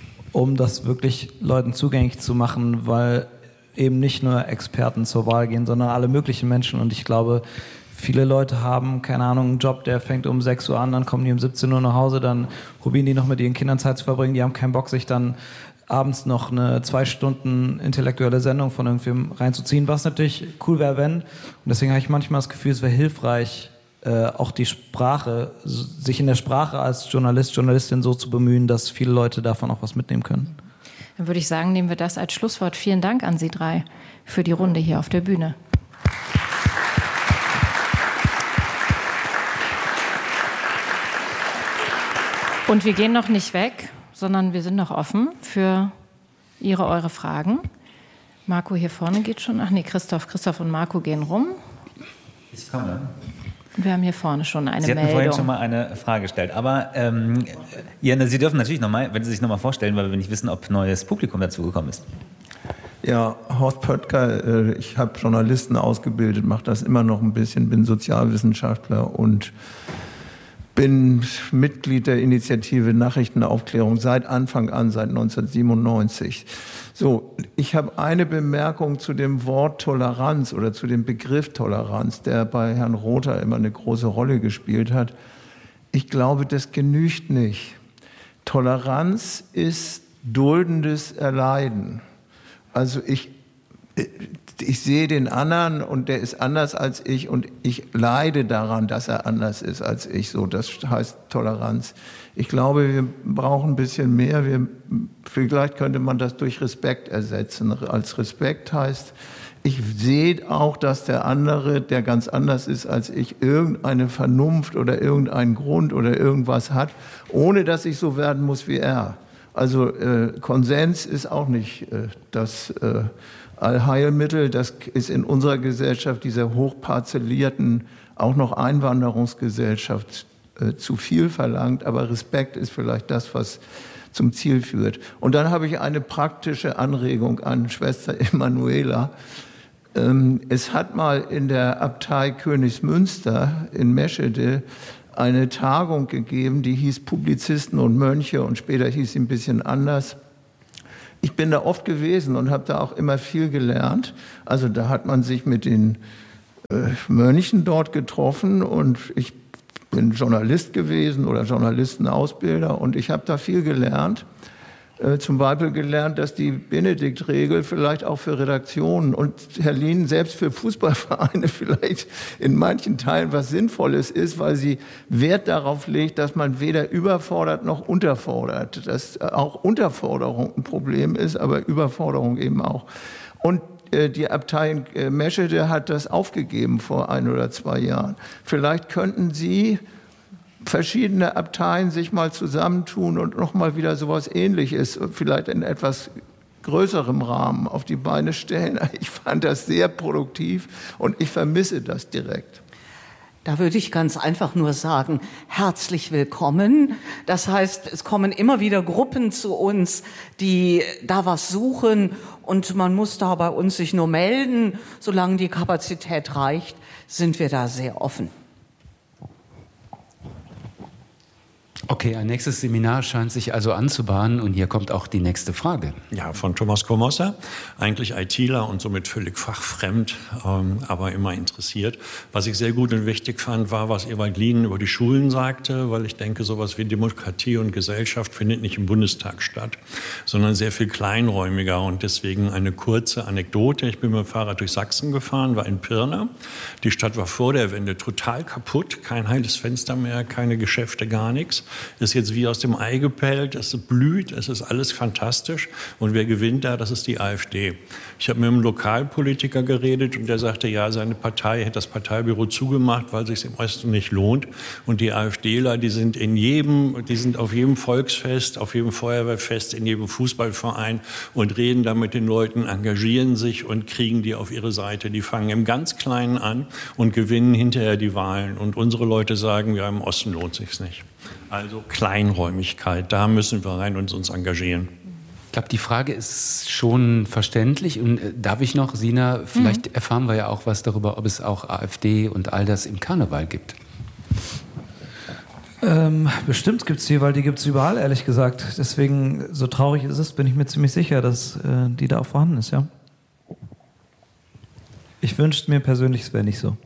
um das wirklich Leuten zugänglich zu machen, weil eben nicht nur Experten zur Wahl gehen, sondern alle möglichen Menschen. Und ich glaube, viele Leute haben, keine Ahnung, einen Job, der fängt um sechs Uhr an, dann kommen die um siebzehn Uhr nach Hause, dann probieren die noch mit ihren Kindern Zeit zu verbringen, die haben keinen Bock, sich dann abends noch eine zwei Stunden intellektuelle Sendung von irgendwem reinzuziehen, was natürlich cool wäre, wenn. Und deswegen habe ich manchmal das Gefühl, es wäre hilfreich, äh, auch die Sprache, sich in der Sprache als Journalist, Journalistin so zu bemühen, dass viele Leute davon auch was mitnehmen können. Dann würde ich sagen, nehmen wir das als Schlusswort. Vielen Dank an Sie drei für die Runde hier auf der Bühne. Und wir gehen noch nicht weg, sondern wir sind noch offen für Ihre, eure Fragen. Marco hier vorne geht schon. Ach nee, Christoph. Christoph und Marco gehen rum. Ich komme. Und wir haben hier vorne schon eine Sie hatten Meldung. vorhin schon mal eine Frage gestellt. Aber ähm, ja, Sie dürfen natürlich nochmal, wenn Sie sich nochmal vorstellen, weil wir nicht wissen, ob neues Publikum dazugekommen ist. Ja, Horst Pöttger, ich habe Journalisten ausgebildet, mache das immer noch ein bisschen, bin Sozialwissenschaftler und bin Mitglied der Initiative Nachrichtenaufklärung seit Anfang an, seit neunzehnhundertsiebenundneunzig. So, ich habe eine Bemerkung zu dem Wort Toleranz oder zu dem Begriff Toleranz, der bei Herrn Rother immer eine große Rolle gespielt hat. Ich glaube, das genügt nicht. Toleranz ist duldendes Erleiden. Also ich, ich sehe den anderen und der ist anders als ich und ich leide daran, dass er anders ist als ich. So, das heißt Toleranz. Ich glaube, wir brauchen ein bisschen mehr. Wir, vielleicht könnte man das durch Respekt ersetzen. Als Respekt heißt, ich sehe auch, dass der andere, der ganz anders ist als ich, irgendeine Vernunft oder irgendeinen Grund oder irgendwas hat, ohne dass ich so werden muss wie er. Also äh, Konsens ist auch nicht äh, das äh, Allheilmittel. Das ist in unserer Gesellschaft, dieser hochparzellierten, auch noch Einwanderungsgesellschaft, äh, zu viel verlangt. Aber Respekt ist vielleicht das, was zum Ziel führt. Und dann habe ich eine praktische Anregung an Schwester Emanuela. Ähm, es hat mal in der Abtei Königsmünster in Meschede eine Tagung gegeben, die hieß Publizisten und Mönche und später hieß sie ein bisschen anders. Ich bin da oft gewesen und habe da auch immer viel gelernt. Also da hat man sich mit den äh, Mönchen dort getroffen und ich bin Journalist gewesen oder Journalistenausbilder und ich habe da viel gelernt. Äh, zum Beispiel gelernt, dass die Benedikt-Regel vielleicht auch für Redaktionen und Herr Lien selbst für Fußballvereine vielleicht in manchen Teilen was Sinnvolles ist, weil sie Wert darauf legt, dass man weder überfordert noch unterfordert. Dass auch Unterforderung ein Problem ist, aber Überforderung eben auch. Und äh, die Abtei äh, Meschede hat das aufgegeben vor ein oder zwei Jahren. Vielleicht könnten Sie verschiedene Abteien sich mal zusammentun und nochmal wieder sowas Ähnliches, vielleicht in etwas größerem Rahmen auf die Beine stellen. Ich fand das sehr produktiv und ich vermisse das direkt. Da würde ich ganz einfach nur sagen, herzlich willkommen. Das heißt, es kommen immer wieder Gruppen zu uns, die da was suchen und man muss da bei uns sich nur melden. Solange die Kapazität reicht, sind wir da sehr offen. Okay, ein nächstes Seminar scheint sich also anzubahnen und hier kommt auch die nächste Frage. Ja, von Thomas Komossa, eigentlich ITler und somit völlig fachfremd, ähm, aber immer interessiert. Was ich sehr gut und wichtig fand, war, was Ewald Lien über die Schulen sagte, weil ich denke, sowas wie Demokratie und Gesellschaft findet nicht im Bundestag statt, sondern sehr viel kleinräumiger und deswegen eine kurze Anekdote. Ich bin mit dem Fahrrad durch Sachsen gefahren, war in Pirna. Die Stadt war vor der Wende total kaputt, kein heiles Fenster mehr, keine Geschäfte, gar nichts. Ist jetzt wie aus dem Ei gepellt, es blüht, es ist alles fantastisch. Und wer gewinnt da? Das ist die AfD. Ich habe mit einem Lokalpolitiker geredet und der sagte, ja, seine Partei hätte das Parteibüro zugemacht, weil es sich im Osten nicht lohnt. Und die AfDler, die sind in jedem, die sind auf jedem Volksfest, auf jedem Feuerwehrfest, in jedem Fußballverein und reden da mit den Leuten, engagieren sich und kriegen die auf ihre Seite. Die fangen im ganz Kleinen an und gewinnen hinterher die Wahlen. Und unsere Leute sagen, ja, im Osten lohnt sich's nicht. Also Kleinräumigkeit, da müssen wir rein und uns engagieren. Ich glaube, die Frage ist schon verständlich. Und äh, darf ich noch, Sina, vielleicht mhm. erfahren wir ja auch was darüber, ob es auch AfD und all das im Karneval gibt. Ähm, bestimmt gibt es die, weil die gibt es überall, ehrlich gesagt. Deswegen, so traurig es ist, bin ich mir ziemlich sicher, dass äh, die da auch vorhanden ist, ja. Ich wünschte mir persönlich, es wäre nicht so.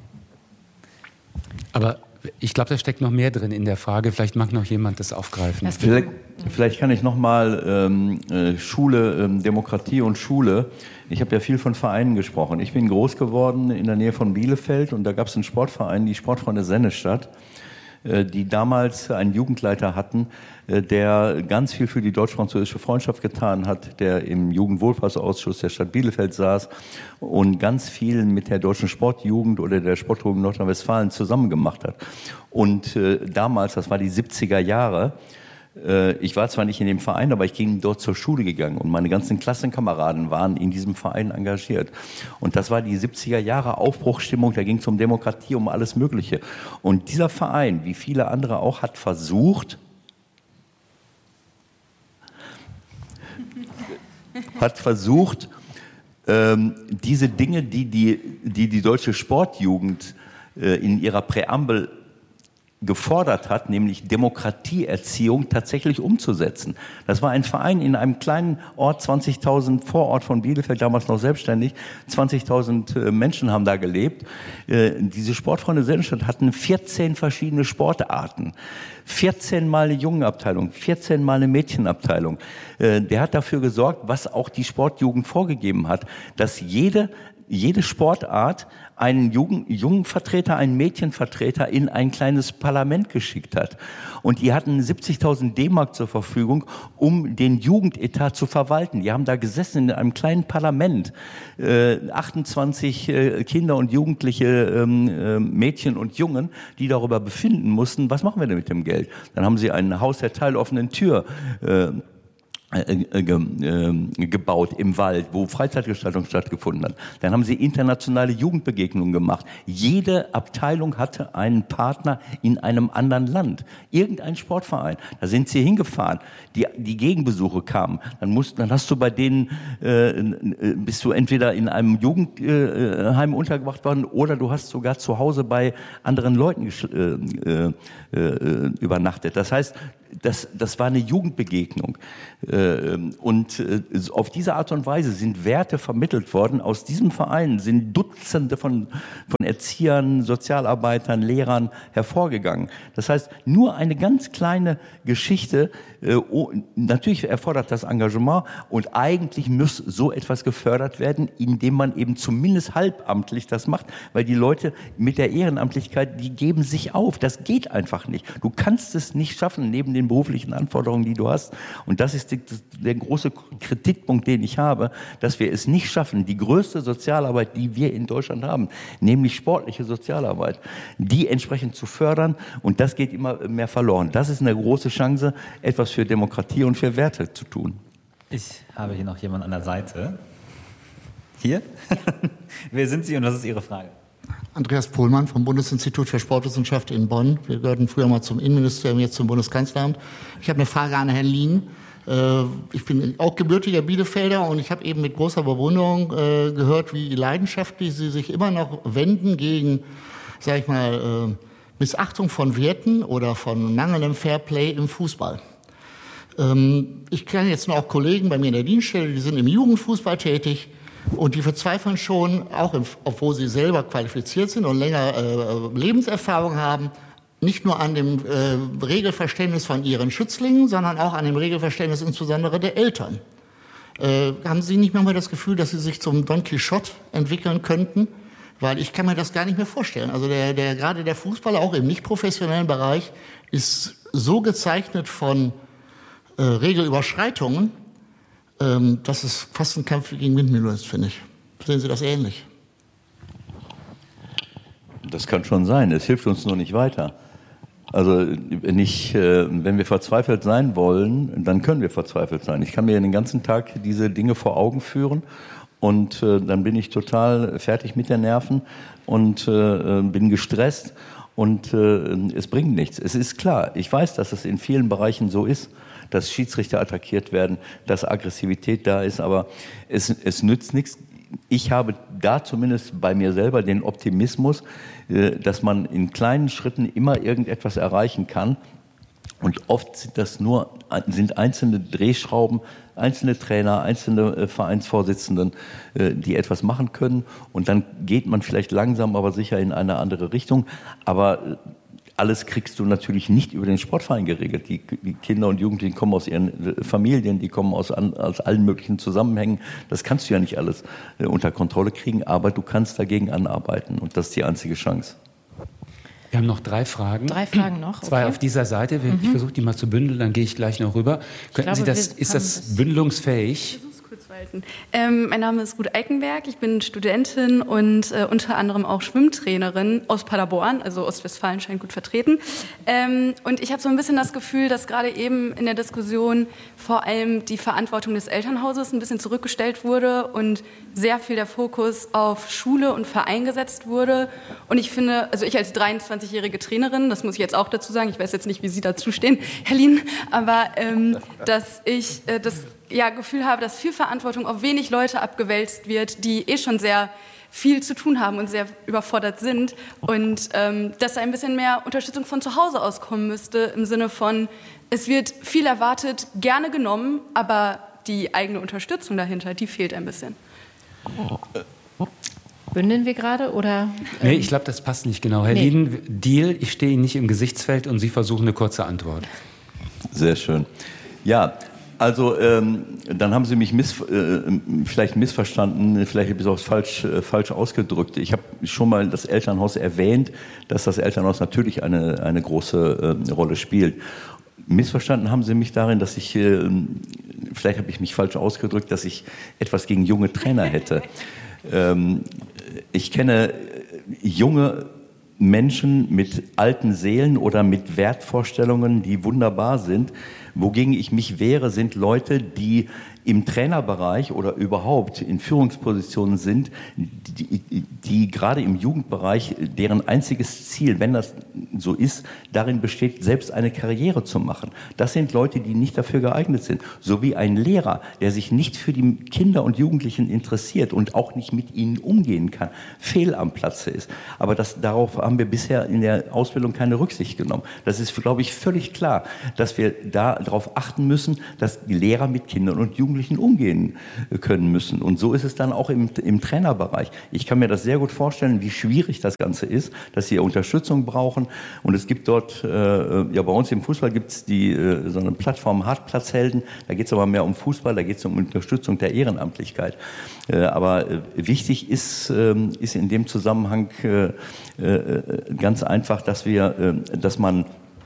Aber ich glaube, da steckt noch mehr drin in der Frage. Vielleicht mag noch jemand das aufgreifen. Vielleicht, vielleicht kann ich noch mal ähm, äh, Schule, ähm, Demokratie und Schule. Ich habe ja viel von Vereinen gesprochen. Ich bin groß geworden in der Nähe von Bielefeld und da gab es einen Sportverein, die Sportfreunde Sennestadt, äh, die damals einen Jugendleiter hatten, äh, der ganz viel für die deutsch-französische Freundschaft getan hat, der im Jugendwohlfahrtsausschuss der Stadt Bielefeld saß und ganz viel mit der deutschen Sportjugend oder der Sportjugend Nordrhein-Westfalen zusammen gemacht hat. Und äh, damals, das war die siebziger Jahre, äh, ich war zwar nicht in dem Verein, aber ich ging dort zur Schule gegangen und meine ganzen Klassenkameraden waren in diesem Verein engagiert. Und das war die siebziger Jahre Aufbruchsstimmung, da ging es um Demokratie, um alles Mögliche. Und dieser Verein, wie viele andere auch, hat versucht, hat versucht, ähm, diese Dinge, die die, die die deutsche Sportjugend äh, in ihrer Präambel gefordert hat, nämlich Demokratieerziehung, tatsächlich umzusetzen. Das war ein Verein in einem kleinen Ort, zwanzigtausend Vorort von Bielefeld, damals noch selbstständig, zwanzigtausend Menschen haben da gelebt. Äh, diese Sportfreunde Sennestadt hatten vierzehn verschiedene Sportarten, vierzehn Mal eine Jungenabteilung, vierzehn Mal eine Mädchenabteilung. Äh, der hat dafür gesorgt, was auch die Sportjugend vorgegeben hat, dass jede jede Sportart einen Jugend, Jungenvertreter, einen Mädchenvertreter in ein kleines Parlament geschickt hat. Und die hatten siebzigtausend D-Mark zur Verfügung, um den Jugendetat zu verwalten. Die haben da gesessen in einem kleinen Parlament. Äh, achtundzwanzig äh, Kinder und Jugendliche, ähm, äh, Mädchen und Jungen, die darüber befinden mussten, was machen wir denn mit dem Geld? Dann haben sie ein Haus der teiloffenen Tür äh, Äh, ge, äh, gebaut im Wald, wo Freizeitgestaltung stattgefunden hat. Dann haben sie internationale Jugendbegegnungen gemacht. Jede Abteilung hatte einen Partner in einem anderen Land. Irgendein Sportverein. Da sind sie hingefahren. Die, die Gegenbesuche kamen. Dann musst, dann hast du bei denen, äh, bist du entweder in einem Jugendheim äh, untergebracht worden oder du hast sogar zu Hause bei anderen Leuten äh, äh, übernachtet. Das heißt, Das, das war eine Jugendbegegnung. Und auf diese Art und Weise sind Werte vermittelt worden. Aus diesem Verein sind Dutzende von, von Erziehern, Sozialarbeitern, Lehrern hervorgegangen. Das heißt, nur eine ganz kleine Geschichte, natürlich erfordert das Engagement und eigentlich muss so etwas gefördert werden, indem man eben zumindest halbamtlich das macht, weil die Leute mit der Ehrenamtlichkeit, die geben sich auf. Das geht einfach nicht. Du kannst es nicht schaffen, neben den beruflichen Anforderungen, die du hast. Und das ist die, der große Kritikpunkt, den ich habe, dass wir es nicht schaffen, die größte Sozialarbeit, die wir in Deutschland haben, nämlich sportliche Sozialarbeit, die entsprechend zu fördern. Und das geht immer mehr verloren. Das ist eine große Chance, etwas für Demokratie und für Werte zu tun. Ich habe hier noch jemanden an der Seite. Hier? Wer sind Sie und was ist Ihre Frage? Andreas Pohlmann vom Bundesinstitut für Sportwissenschaft in Bonn. Wir gehörten früher mal zum Innenministerium, jetzt zum Bundeskanzleramt. Ich habe eine Frage an Herrn Lien. Ich bin auch gebürtiger Bielefelder und ich habe eben mit großer Bewunderung gehört, wie leidenschaftlich Sie sich immer noch wenden gegen, sag ich mal, Missachtung von Werten oder von mangelndem Fairplay im Fußball. Ich kenne jetzt noch auch Kollegen bei mir in der Dienststelle, die sind im Jugendfußball tätig. Und die verzweifeln schon, auch im, obwohl sie selber qualifiziert sind und länger äh, Lebenserfahrung haben, nicht nur an dem äh, Regelverständnis von ihren Schützlingen, sondern auch an dem Regelverständnis insbesondere der Eltern. Äh, haben Sie nicht manchmal das Gefühl, dass Sie sich zum Don Quixote entwickeln könnten? Weil ich kann mir das gar nicht mehr vorstellen. Also der, der, gerade der Fußballer, auch im nicht professionellen Bereich, ist so gezeichnet von äh, Regelüberschreitungen, dass es fast ein Kampf gegen Windmühlen ist, finde ich. Sehen Sie das ähnlich? Das kann schon sein. Es hilft uns nur nicht weiter. Also wenn, ich, wenn wir verzweifelt sein wollen, dann können wir verzweifelt sein. Ich kann mir den ganzen Tag diese Dinge vor Augen führen und dann bin ich total fertig mit den Nerven und bin gestresst und es bringt nichts. Es ist klar, ich weiß, dass es in vielen Bereichen so ist, dass Schiedsrichter attackiert werden, dass Aggressivität da ist, aber es, es nützt nichts. Ich habe da zumindest bei mir selber den Optimismus, dass man in kleinen Schritten immer irgendetwas erreichen kann. Und oft sind das nur sind einzelne Drehschrauben, einzelne Trainer, einzelne Vereinsvorsitzenden, die etwas machen können. Und dann geht man vielleicht langsam, aber sicher in eine andere Richtung. Aber alles kriegst du natürlich nicht über den Sportverein geregelt. Die, die Kinder und Jugendlichen kommen aus ihren Familien, die kommen aus, aus allen möglichen Zusammenhängen. Das kannst du ja nicht alles unter Kontrolle kriegen, aber du kannst dagegen anarbeiten und das ist die einzige Chance. Wir haben noch drei Fragen. Drei Fragen noch. Zwei okay. auf dieser Seite. Ich mhm. versuche die mal zu bündeln, dann gehe ich gleich noch rüber. Könnten glaube, Sie das, ist das bündelungsfähig? Ähm, mein Name ist Ruth Eikenberg, ich bin Studentin und äh, unter anderem auch Schwimmtrainerin aus Paderborn, also Ostwestfalen scheint gut vertreten. Ähm, und ich habe so ein bisschen das Gefühl, dass gerade eben in der Diskussion vor allem die Verantwortung des Elternhauses ein bisschen zurückgestellt wurde und sehr viel der Fokus auf Schule und Verein gesetzt wurde. Und ich finde, also ich als dreiundzwanzigjährige Trainerin, das muss ich jetzt auch dazu sagen, ich weiß jetzt nicht, wie Sie dazu stehen, Herr Lien, aber ähm, dass ich äh, das ja, Gefühl habe, dass viel Verantwortung auf wenig Leute abgewälzt wird, die eh schon sehr viel zu tun haben und sehr überfordert sind und ähm, dass da ein bisschen mehr Unterstützung von zu Hause aus kommen müsste, im Sinne von, es wird viel erwartet, gerne genommen, aber die eigene Unterstützung dahinter, die fehlt ein bisschen. Bündeln wir gerade oder? Ähm nee, ich glaube, das passt nicht genau. Herr nee. Lien, Deal, ich stehe Ihnen nicht im Gesichtsfeld und Sie versuchen eine kurze Antwort. Sehr schön. Ja, also ähm, dann haben Sie mich miss, äh, vielleicht missverstanden, vielleicht habe ich es auch falsch, äh, falsch ausgedrückt. Ich habe schon mal das Elternhaus erwähnt, dass das Elternhaus natürlich eine, eine große äh, Rolle spielt. Missverstanden haben Sie mich darin, dass ich, äh, vielleicht habe ich mich falsch ausgedrückt, dass ich etwas gegen junge Trainer hätte. ähm, ich kenne junge Menschen mit alten Seelen oder mit Wertvorstellungen, die wunderbar sind. Wogegen ich mich wehre, sind Leute, die im Trainerbereich oder überhaupt in Führungspositionen sind, die, die, die gerade im Jugendbereich, deren einziges Ziel, wenn das so ist, darin besteht, selbst eine Karriere zu machen. Das sind Leute, die nicht dafür geeignet sind. So wie ein Lehrer, der sich nicht für die Kinder und Jugendlichen interessiert und auch nicht mit ihnen umgehen kann, fehl am Platze ist. Aber das, darauf haben wir bisher in der Ausbildung keine Rücksicht genommen. Das ist, glaube ich, völlig klar, dass wir da darauf achten müssen, dass die Lehrer mit Kindern und Jugendlichen umgehen können müssen. Und so ist es dann auch im, im Trainerbereich. Ich kann mir das sehr gut vorstellen, wie schwierig das Ganze ist, dass sie Unterstützung brauchen. Und es gibt dort, äh, ja bei uns im Fußball gibt es die äh, so eine Plattform Hartplatzhelden. Da geht es aber mehr um Fußball, da geht es um Unterstützung der Ehrenamtlichkeit. Äh, aber äh, wichtig ist, äh, ist in dem Zusammenhang äh, äh, ganz einfach, dass wir, äh, dass man,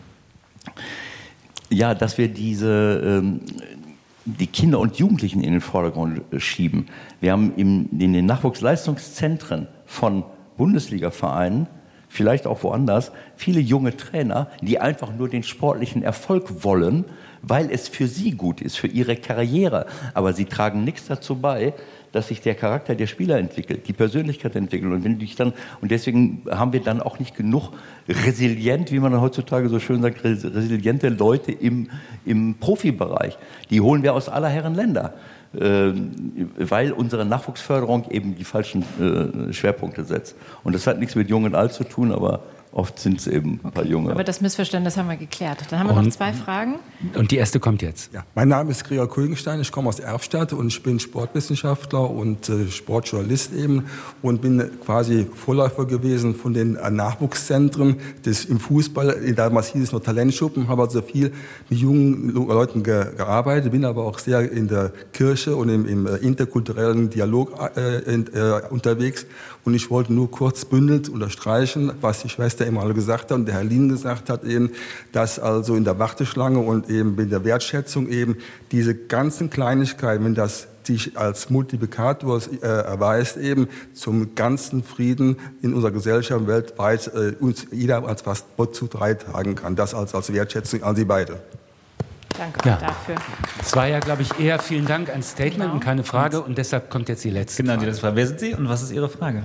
ja, dass wir diese äh, die Kinder und Jugendlichen in den Vordergrund schieben. Wir haben im, in den Nachwuchsleistungszentren von Bundesliga-Vereinen, vielleicht auch woanders, viele junge Trainer, die einfach nur den sportlichen Erfolg wollen, weil es für sie gut ist, für ihre Karriere. Aber sie tragen nichts dazu bei, dass sich der Charakter der Spieler entwickelt, die Persönlichkeit entwickelt. Und wenn dich dann, und deswegen haben wir dann auch nicht genug resilient, wie man heutzutage so schön sagt, resiliente Leute im, im Profibereich. Die holen wir aus aller Herren Länder, äh, weil unsere Nachwuchsförderung eben die falschen äh, Schwerpunkte setzt. Und das hat nichts mit Jung und Alt zu tun, aber oft sind es eben ein paar Junge. Aber das Missverständnis haben wir geklärt. Dann haben wir und, noch zwei Fragen. Und die erste kommt jetzt. Ja, mein Name ist Gregor Kulgenstein, ich komme aus Erfstadt und ich bin Sportwissenschaftler und äh, Sportjournalist eben und bin quasi Vorläufer gewesen von den äh, Nachwuchszentren des, im Fußball. Damals hieß es noch Talentschuppen, habe also viel mit jungen Leuten ge gearbeitet, bin aber auch sehr in der Kirche und im, im äh, interkulturellen Dialog äh, in, äh, unterwegs. Und ich wollte nur kurz bündelt unterstreichen, was die Schwester eben alle gesagt hat und der Herr Lien gesagt hat eben, dass also in der Warteschlange und eben in der Wertschätzung eben diese ganzen Kleinigkeiten, wenn das sich als Multiplikator äh, erweist, eben zum ganzen Frieden in unserer Gesellschaft weltweit äh, uns jeder als was dazu beitragen kann. Das als, als Wertschätzung an Sie beide. Danke ja. dafür. Es war ja, glaube ich, eher vielen Dank ein Statement genau. und keine Frage. Und deshalb kommt jetzt die letzte genau, Frage. Die letzte Frage. Wer sind Sie und was ist Ihre Frage?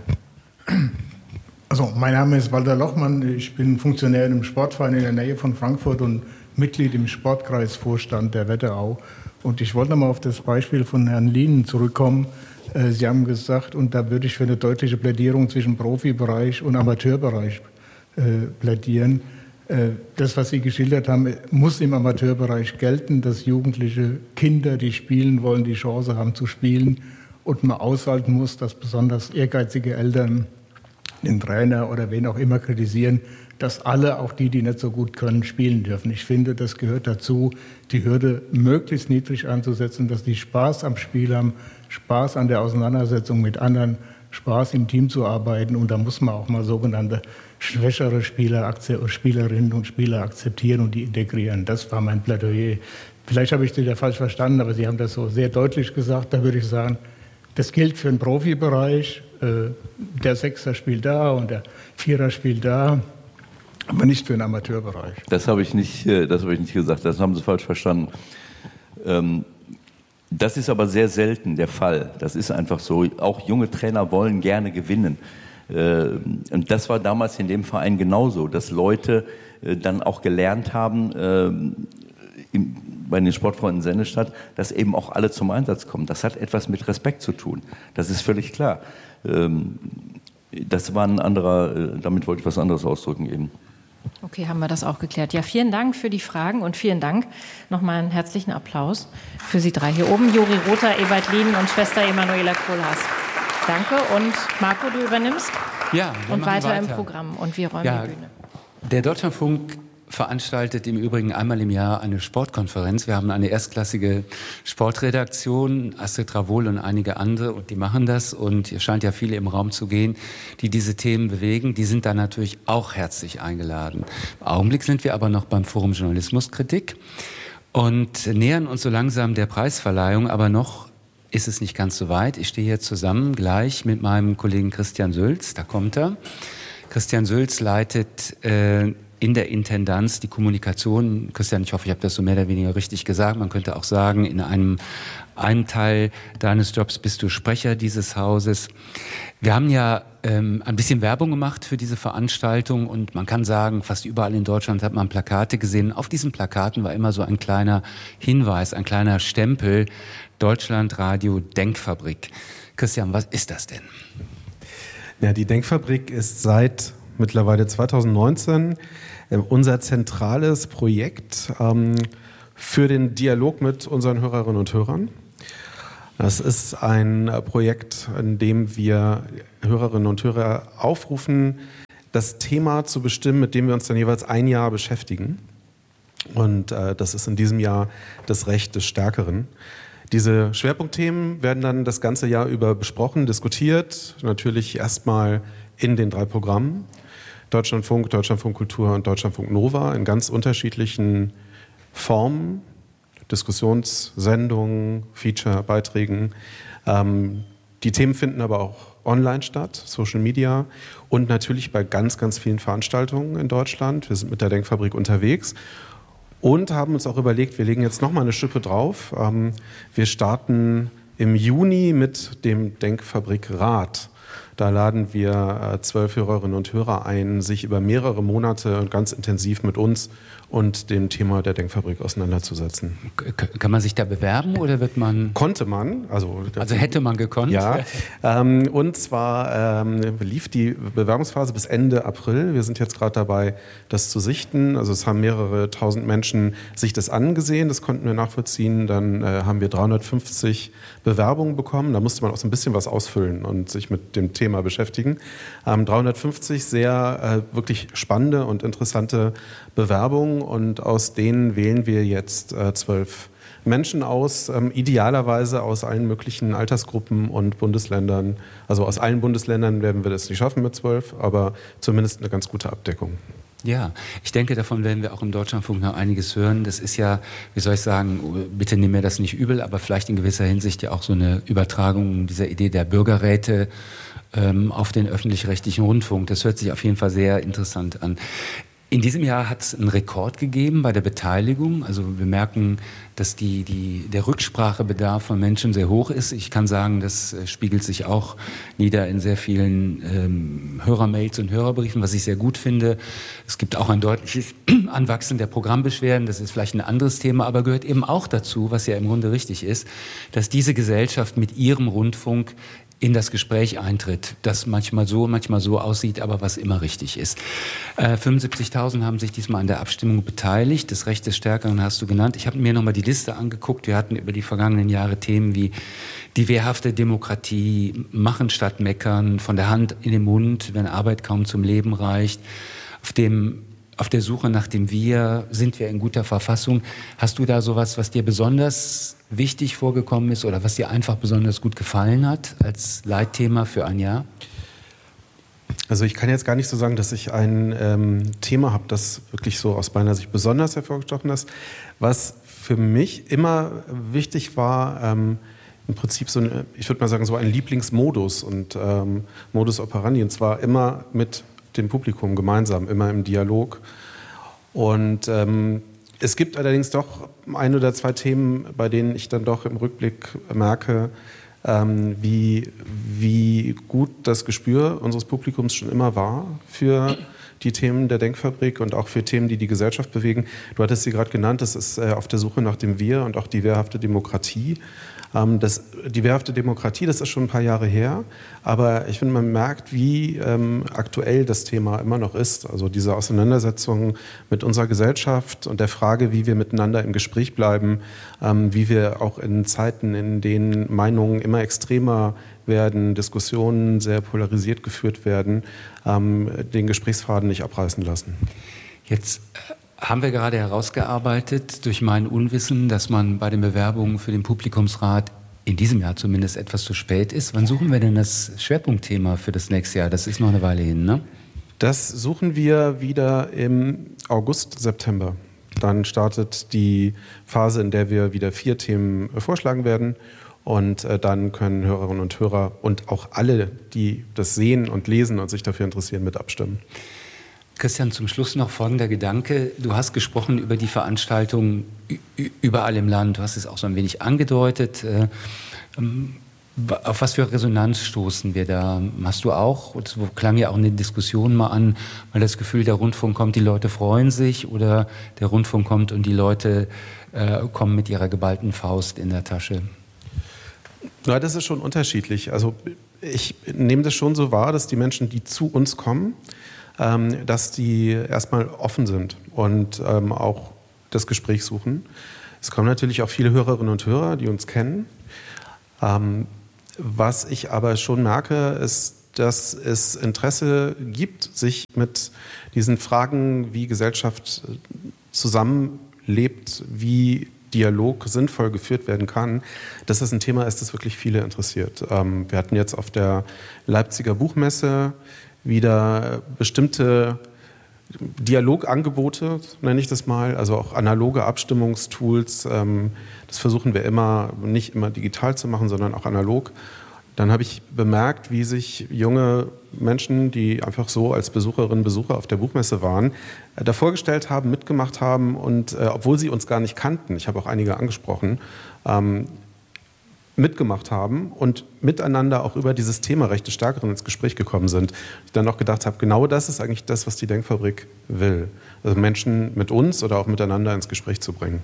Also, mein Name ist Walter Lochmann. Ich bin Funktionär im Sportverein in der Nähe von Frankfurt und Mitglied im Sportkreisvorstand der Wetterau. Und ich wollte nochmal auf das Beispiel von Herrn Lienen zurückkommen. Sie haben gesagt, und da würde ich für eine deutliche Plädierung zwischen Profibereich und Amateurbereich plädieren. Das, was Sie geschildert haben, muss im Amateurbereich gelten, dass jugendliche Kinder, die spielen wollen, die Chance haben zu spielen und man aushalten muss, dass besonders ehrgeizige Eltern den Trainer oder wen auch immer kritisieren, dass alle, auch die, die nicht so gut können, spielen dürfen. Ich finde, das gehört dazu, die Hürde möglichst niedrig anzusetzen, dass die Spaß am Spiel haben, Spaß an der Auseinandersetzung mit anderen, Spaß im Team zu arbeiten und da muss man auch mal sogenannte schwächere Spieler, Spielerinnen und Spieler akzeptieren und die integrieren. Das war mein Plädoyer. Vielleicht habe ich Sie da falsch verstanden, aber Sie haben das so sehr deutlich gesagt. Da würde ich sagen, das gilt für den Profibereich. Der Sechser spielt da und der Vierer spielt da, aber nicht für den Amateurbereich. Das habe ich nicht, das habe ich nicht gesagt. Das haben Sie falsch verstanden. Das ist aber sehr selten der Fall. Das ist einfach so. Auch junge Trainer wollen gerne gewinnen. Und das war damals in dem Verein genauso, dass Leute dann auch gelernt haben, bei den Sportfreunden Sennestadt, dass eben auch alle zum Einsatz kommen. Das hat etwas mit Respekt zu tun. Das ist völlig klar. Das war ein anderer, damit wollte ich was anderes ausdrücken eben. Okay, haben wir das auch geklärt. Ja, vielen Dank für die Fragen und vielen Dank. Nochmal einen herzlichen Applaus für Sie drei hier oben. Juri Rother, Ewald Lien und Schwester Emanuela Kohlhaas. Danke und Marco, du übernimmst ja, und weiter, weiter im Programm und wir räumen ja, die Bühne. Der Deutschlandfunk veranstaltet im Übrigen einmal im Jahr eine Sportkonferenz. Wir haben eine erstklassige Sportredaktion, Astrid Travol und einige andere, und die machen das. Und es scheint ja viele im Raum zu gehen, die diese Themen bewegen. Die sind da natürlich auch herzlich eingeladen. Im Augenblick sind wir aber noch beim Forum Journalismuskritik und nähern uns so langsam der Preisverleihung, aber noch ist es nicht ganz so weit. Ich stehe hier zusammen gleich mit meinem Kollegen Christian Sülz. Da kommt er. Christian Sülz leitet äh, in der Intendanz die Kommunikation. Christian, ich hoffe, ich habe das so mehr oder weniger richtig gesagt. Man könnte auch sagen, in einem, einem Teil deines Jobs bist du Sprecher dieses Hauses. Wir haben ja ähm, ein bisschen Werbung gemacht für diese Veranstaltung und man kann sagen, fast überall in Deutschland hat man Plakate gesehen. Auf diesen Plakaten war immer so ein kleiner Hinweis, ein kleiner Stempel: Deutschlandradio Denkfabrik. Christian, was ist das denn? Ja, die Denkfabrik ist seit mittlerweile zweitausendneunzehn äh, unser zentrales Projekt ähm, für den Dialog mit unseren Hörerinnen und Hörern. Das ist ein Projekt, in dem wir Hörerinnen und Hörer aufrufen, das Thema zu bestimmen, mit dem wir uns dann jeweils ein Jahr beschäftigen. Und äh, das ist in diesem Jahr das Recht des Stärkeren. Diese Schwerpunktthemen werden dann das ganze Jahr über besprochen, diskutiert, natürlich erstmal in den drei Programmen: Deutschlandfunk, Deutschlandfunk Kultur und Deutschlandfunk Nova in ganz unterschiedlichen Formen, Diskussionssendungen, Feature-Beiträgen. Ähm, die Themen finden aber auch online statt, Social Media und natürlich bei ganz, ganz vielen Veranstaltungen in Deutschland. Wir sind mit der Denkfabrik unterwegs. Und haben uns auch überlegt, wir legen jetzt nochmal eine Schippe drauf. Ähm, wir starten im Juni mit dem Denkfabrik-Rat. Da laden wir äh, zwölf Hörerinnen und Hörer ein, sich über mehrere Monate ganz intensiv mit uns und dem Thema der Denkfabrik auseinanderzusetzen. K- kann man sich da bewerben oder wird man... Konnte man. Also, also hätte man gekonnt? Ja. Ähm, und zwar ähm, lief die Bewerbungsphase bis Ende April. Wir sind jetzt gerade dabei, das zu sichten. Also es haben mehrere tausend Menschen sich das angesehen. Das konnten wir nachvollziehen. Dann äh, haben wir dreihundertfünfzig Bewerbungen bekommen. Da musste man auch so ein bisschen was ausfüllen und sich mit dem Thema beschäftigen. Ähm, dreihundertfünfzig sehr äh, wirklich spannende und interessante Bewerbungen. Und aus denen wählen wir jetzt äh, zwölf Menschen aus, ähm, idealerweise aus allen möglichen Altersgruppen und Bundesländern. Also aus allen Bundesländern werden wir das nicht schaffen mit zwölf, aber zumindest eine ganz gute Abdeckung. Ja, ich denke, davon werden wir auch im Deutschlandfunk noch einiges hören. Das ist ja, wie soll ich sagen, bitte nimm mir das nicht übel, aber vielleicht in gewisser Hinsicht ja auch so eine Übertragung dieser Idee der Bürgerräte ähm, auf den öffentlich-rechtlichen Rundfunk. Das hört sich auf jeden Fall sehr interessant an. In diesem Jahr hat es einen Rekord gegeben bei der Beteiligung. Also wir merken, dass die, die, der Rücksprachebedarf von Menschen sehr hoch ist. Ich kann sagen, das spiegelt sich auch nieder in sehr vielen ähm, Hörermails und Hörerbriefen, was ich sehr gut finde. Es gibt auch ein deutliches Anwachsen der Programmbeschwerden. Das ist vielleicht ein anderes Thema, aber gehört eben auch dazu, was ja im Grunde richtig ist, dass diese Gesellschaft mit ihrem Rundfunk in das Gespräch eintritt, das manchmal so, manchmal so aussieht, aber was immer richtig ist. Äh, fünfundsiebzigtausend haben sich diesmal an der Abstimmung beteiligt. Das Recht des Stärkeren hast du genannt. Ich habe mir nochmal die Liste angeguckt. Wir hatten über die vergangenen Jahre Themen wie die wehrhafte Demokratie, Machen statt Meckern, von der Hand in den Mund, wenn Arbeit kaum zum Leben reicht, auf dem Auf der Suche nach dem Wir, sind wir in guter Verfassung. Hast du da sowas, was dir besonders wichtig vorgekommen ist oder was dir einfach besonders gut gefallen hat als Leitthema für ein Jahr? Also ich kann jetzt gar nicht so sagen, dass ich ein ähm, Thema habe, das wirklich so aus meiner Sicht besonders hervorgestochen ist. Was für mich immer wichtig war, ähm, im Prinzip so, ein, ich würde mal sagen, so ein Lieblingsmodus und ähm, Modus operandi, und zwar immer mit dem Publikum gemeinsam, immer im Dialog. Und ähm, es gibt allerdings doch ein oder zwei Themen, bei denen ich dann doch im Rückblick merke, ähm, wie, wie gut das Gespür unseres Publikums schon immer war für die Themen der Denkfabrik und auch für Themen, die die Gesellschaft bewegen. Du hattest sie gerade genannt, das ist äh, auf der Suche nach dem Wir und auch die wehrhafte Demokratie. Ähm, das, die wehrhafte Demokratie, das ist schon ein paar Jahre her, aber ich finde, man merkt, wie ähm, aktuell das Thema immer noch ist. Also diese Auseinandersetzung mit unserer Gesellschaft und der Frage, wie wir miteinander im Gespräch bleiben, ähm, wie wir auch in Zeiten, in denen Meinungen immer extremer werden, Diskussionen sehr polarisiert geführt werden, ähm, den Gesprächsfaden nicht abreißen lassen. Jetzt haben wir gerade herausgearbeitet durch mein Unwissen, dass man bei den Bewerbungen für den Publikumsrat in diesem Jahr zumindest etwas zu spät ist. Wann suchen wir denn das Schwerpunktthema für das nächste Jahr? Das ist noch eine Weile hin, ne? Das suchen wir wieder im August, September. Dann startet die Phase, in der wir wieder vier Themen vorschlagen werden. Und äh, dann können Hörerinnen und Hörer und auch alle, die das sehen und lesen und sich dafür interessieren, mit abstimmen. Christian, zum Schluss noch folgender Gedanke. Du hast gesprochen über die Veranstaltungen überall im Land. Du hast es auch so ein wenig angedeutet. Auf was für Resonanz stoßen wir da? Hast du auch, das klang ja auch eine Diskussion mal an, weil das Gefühl, der Rundfunk kommt, die Leute freuen sich, oder der Rundfunk kommt und die Leute äh, kommen mit ihrer geballten Faust in der Tasche? Na, das ist schon unterschiedlich. Also ich nehme das schon so wahr, dass die Menschen, die zu uns kommen, ähm, dass die erstmal offen sind und ähm, auch das Gespräch suchen. Es kommen natürlich auch viele Hörerinnen und Hörer, die uns kennen. Ähm, was ich aber schon merke, ist, dass es Interesse gibt, sich mit diesen Fragen, wie Gesellschaft zusammenlebt, wie Dialog sinnvoll geführt werden kann, dass das ein Thema ist, das wirklich viele interessiert. Ähm, wir hatten jetzt auf der Leipziger Buchmesse wieder bestimmte Dialogangebote, nenne ich das mal, also auch analoge Abstimmungstools. Ähm, das versuchen wir immer, nicht immer digital zu machen, sondern auch analog. Dann habe ich bemerkt, wie sich junge Menschen, die einfach so als Besucherinnen und Besucher auf der Buchmesse waren, äh, da vorgestellt haben, mitgemacht haben und äh, obwohl sie uns gar nicht kannten, ich habe auch einige angesprochen, ähm, mitgemacht haben und miteinander auch über dieses Thema Rechte Stärkeren ins Gespräch gekommen sind. Ich dann auch gedacht habe, genau das ist eigentlich das, was die Denkfabrik will. Also Menschen mit uns oder auch miteinander ins Gespräch zu bringen.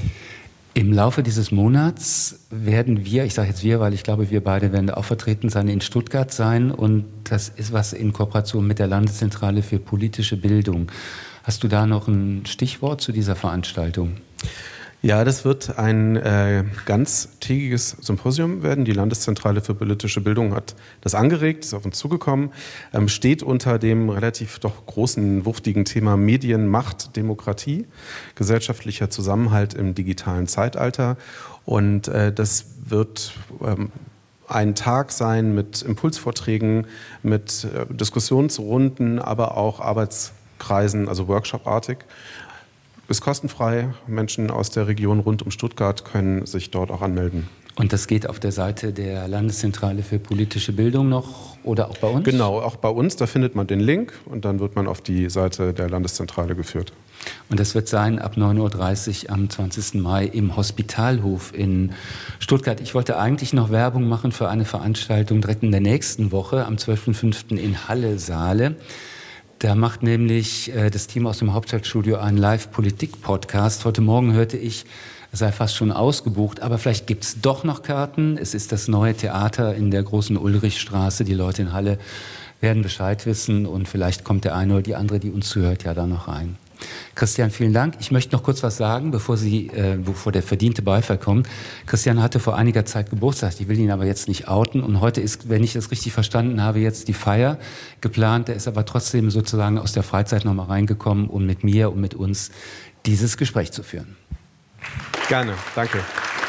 Im Laufe dieses Monats werden wir, ich sage jetzt wir, weil ich glaube, wir beide werden auch vertreten sein, in Stuttgart sein, und das ist was in Kooperation mit der Landeszentrale für politische Bildung. Hast du da noch ein Stichwort zu dieser Veranstaltung? Ja, das wird ein äh, ganztägiges Symposium werden. Die Landeszentrale für politische Bildung hat das angeregt, ist auf uns zugekommen, ähm, steht unter dem relativ doch großen, wuchtigen Thema Medien, Macht, Demokratie, gesellschaftlicher Zusammenhalt im digitalen Zeitalter. Und äh, das wird ähm, ein Tag sein mit Impulsvorträgen, mit äh, Diskussionsrunden, aber auch Arbeitskreisen, also workshopartig. Ist kostenfrei. Menschen aus der Region rund um Stuttgart können sich dort auch anmelden. Und das geht auf der Seite der Landeszentrale für politische Bildung noch oder auch bei uns? Genau, auch bei uns. Da findet man den Link und dann wird man auf die Seite der Landeszentrale geführt. Und das wird sein ab neun Uhr dreißig am zwanzigsten Mai im Hospitalhof in Stuttgart. Ich wollte eigentlich noch Werbung machen für eine Veranstaltung direkt in der nächsten Woche am zwölften fünften in Halle Saale. Da macht nämlich äh, das Team aus dem Hauptstadtstudio einen Live-Politik-Podcast. Heute Morgen hörte ich, es sei fast schon ausgebucht, aber vielleicht gibt es doch noch Karten. Es ist das neue Theater in der großen Ulrichstraße. Die Leute in Halle werden Bescheid wissen und vielleicht kommt der eine oder die andere, die uns zuhört, ja da noch rein. Christian, vielen Dank. Ich möchte noch kurz was sagen, bevor, Sie, äh, bevor der verdiente Beifall kommt. Christian hatte vor einiger Zeit Geburtstag. Ich will ihn aber jetzt nicht outen. Und heute ist, wenn ich das richtig verstanden habe, jetzt die Feier geplant. Er ist aber trotzdem sozusagen aus der Freizeit noch mal reingekommen, um mit mir und mit uns dieses Gespräch zu führen. Gerne, danke.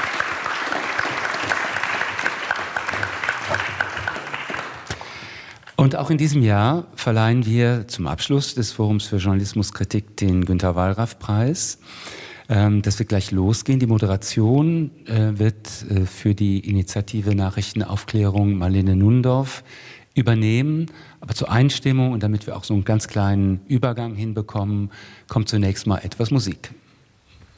Und auch in diesem Jahr verleihen wir zum Abschluss des Forums für Journalismuskritik den Günter-Wallraff-Preis. Das wird gleich losgehen. Die Moderation wird für die Initiative Nachrichtenaufklärung Marlene Nundorf übernehmen. Aber zur Einstimmung und damit wir auch so einen ganz kleinen Übergang hinbekommen, kommt zunächst mal etwas Musik.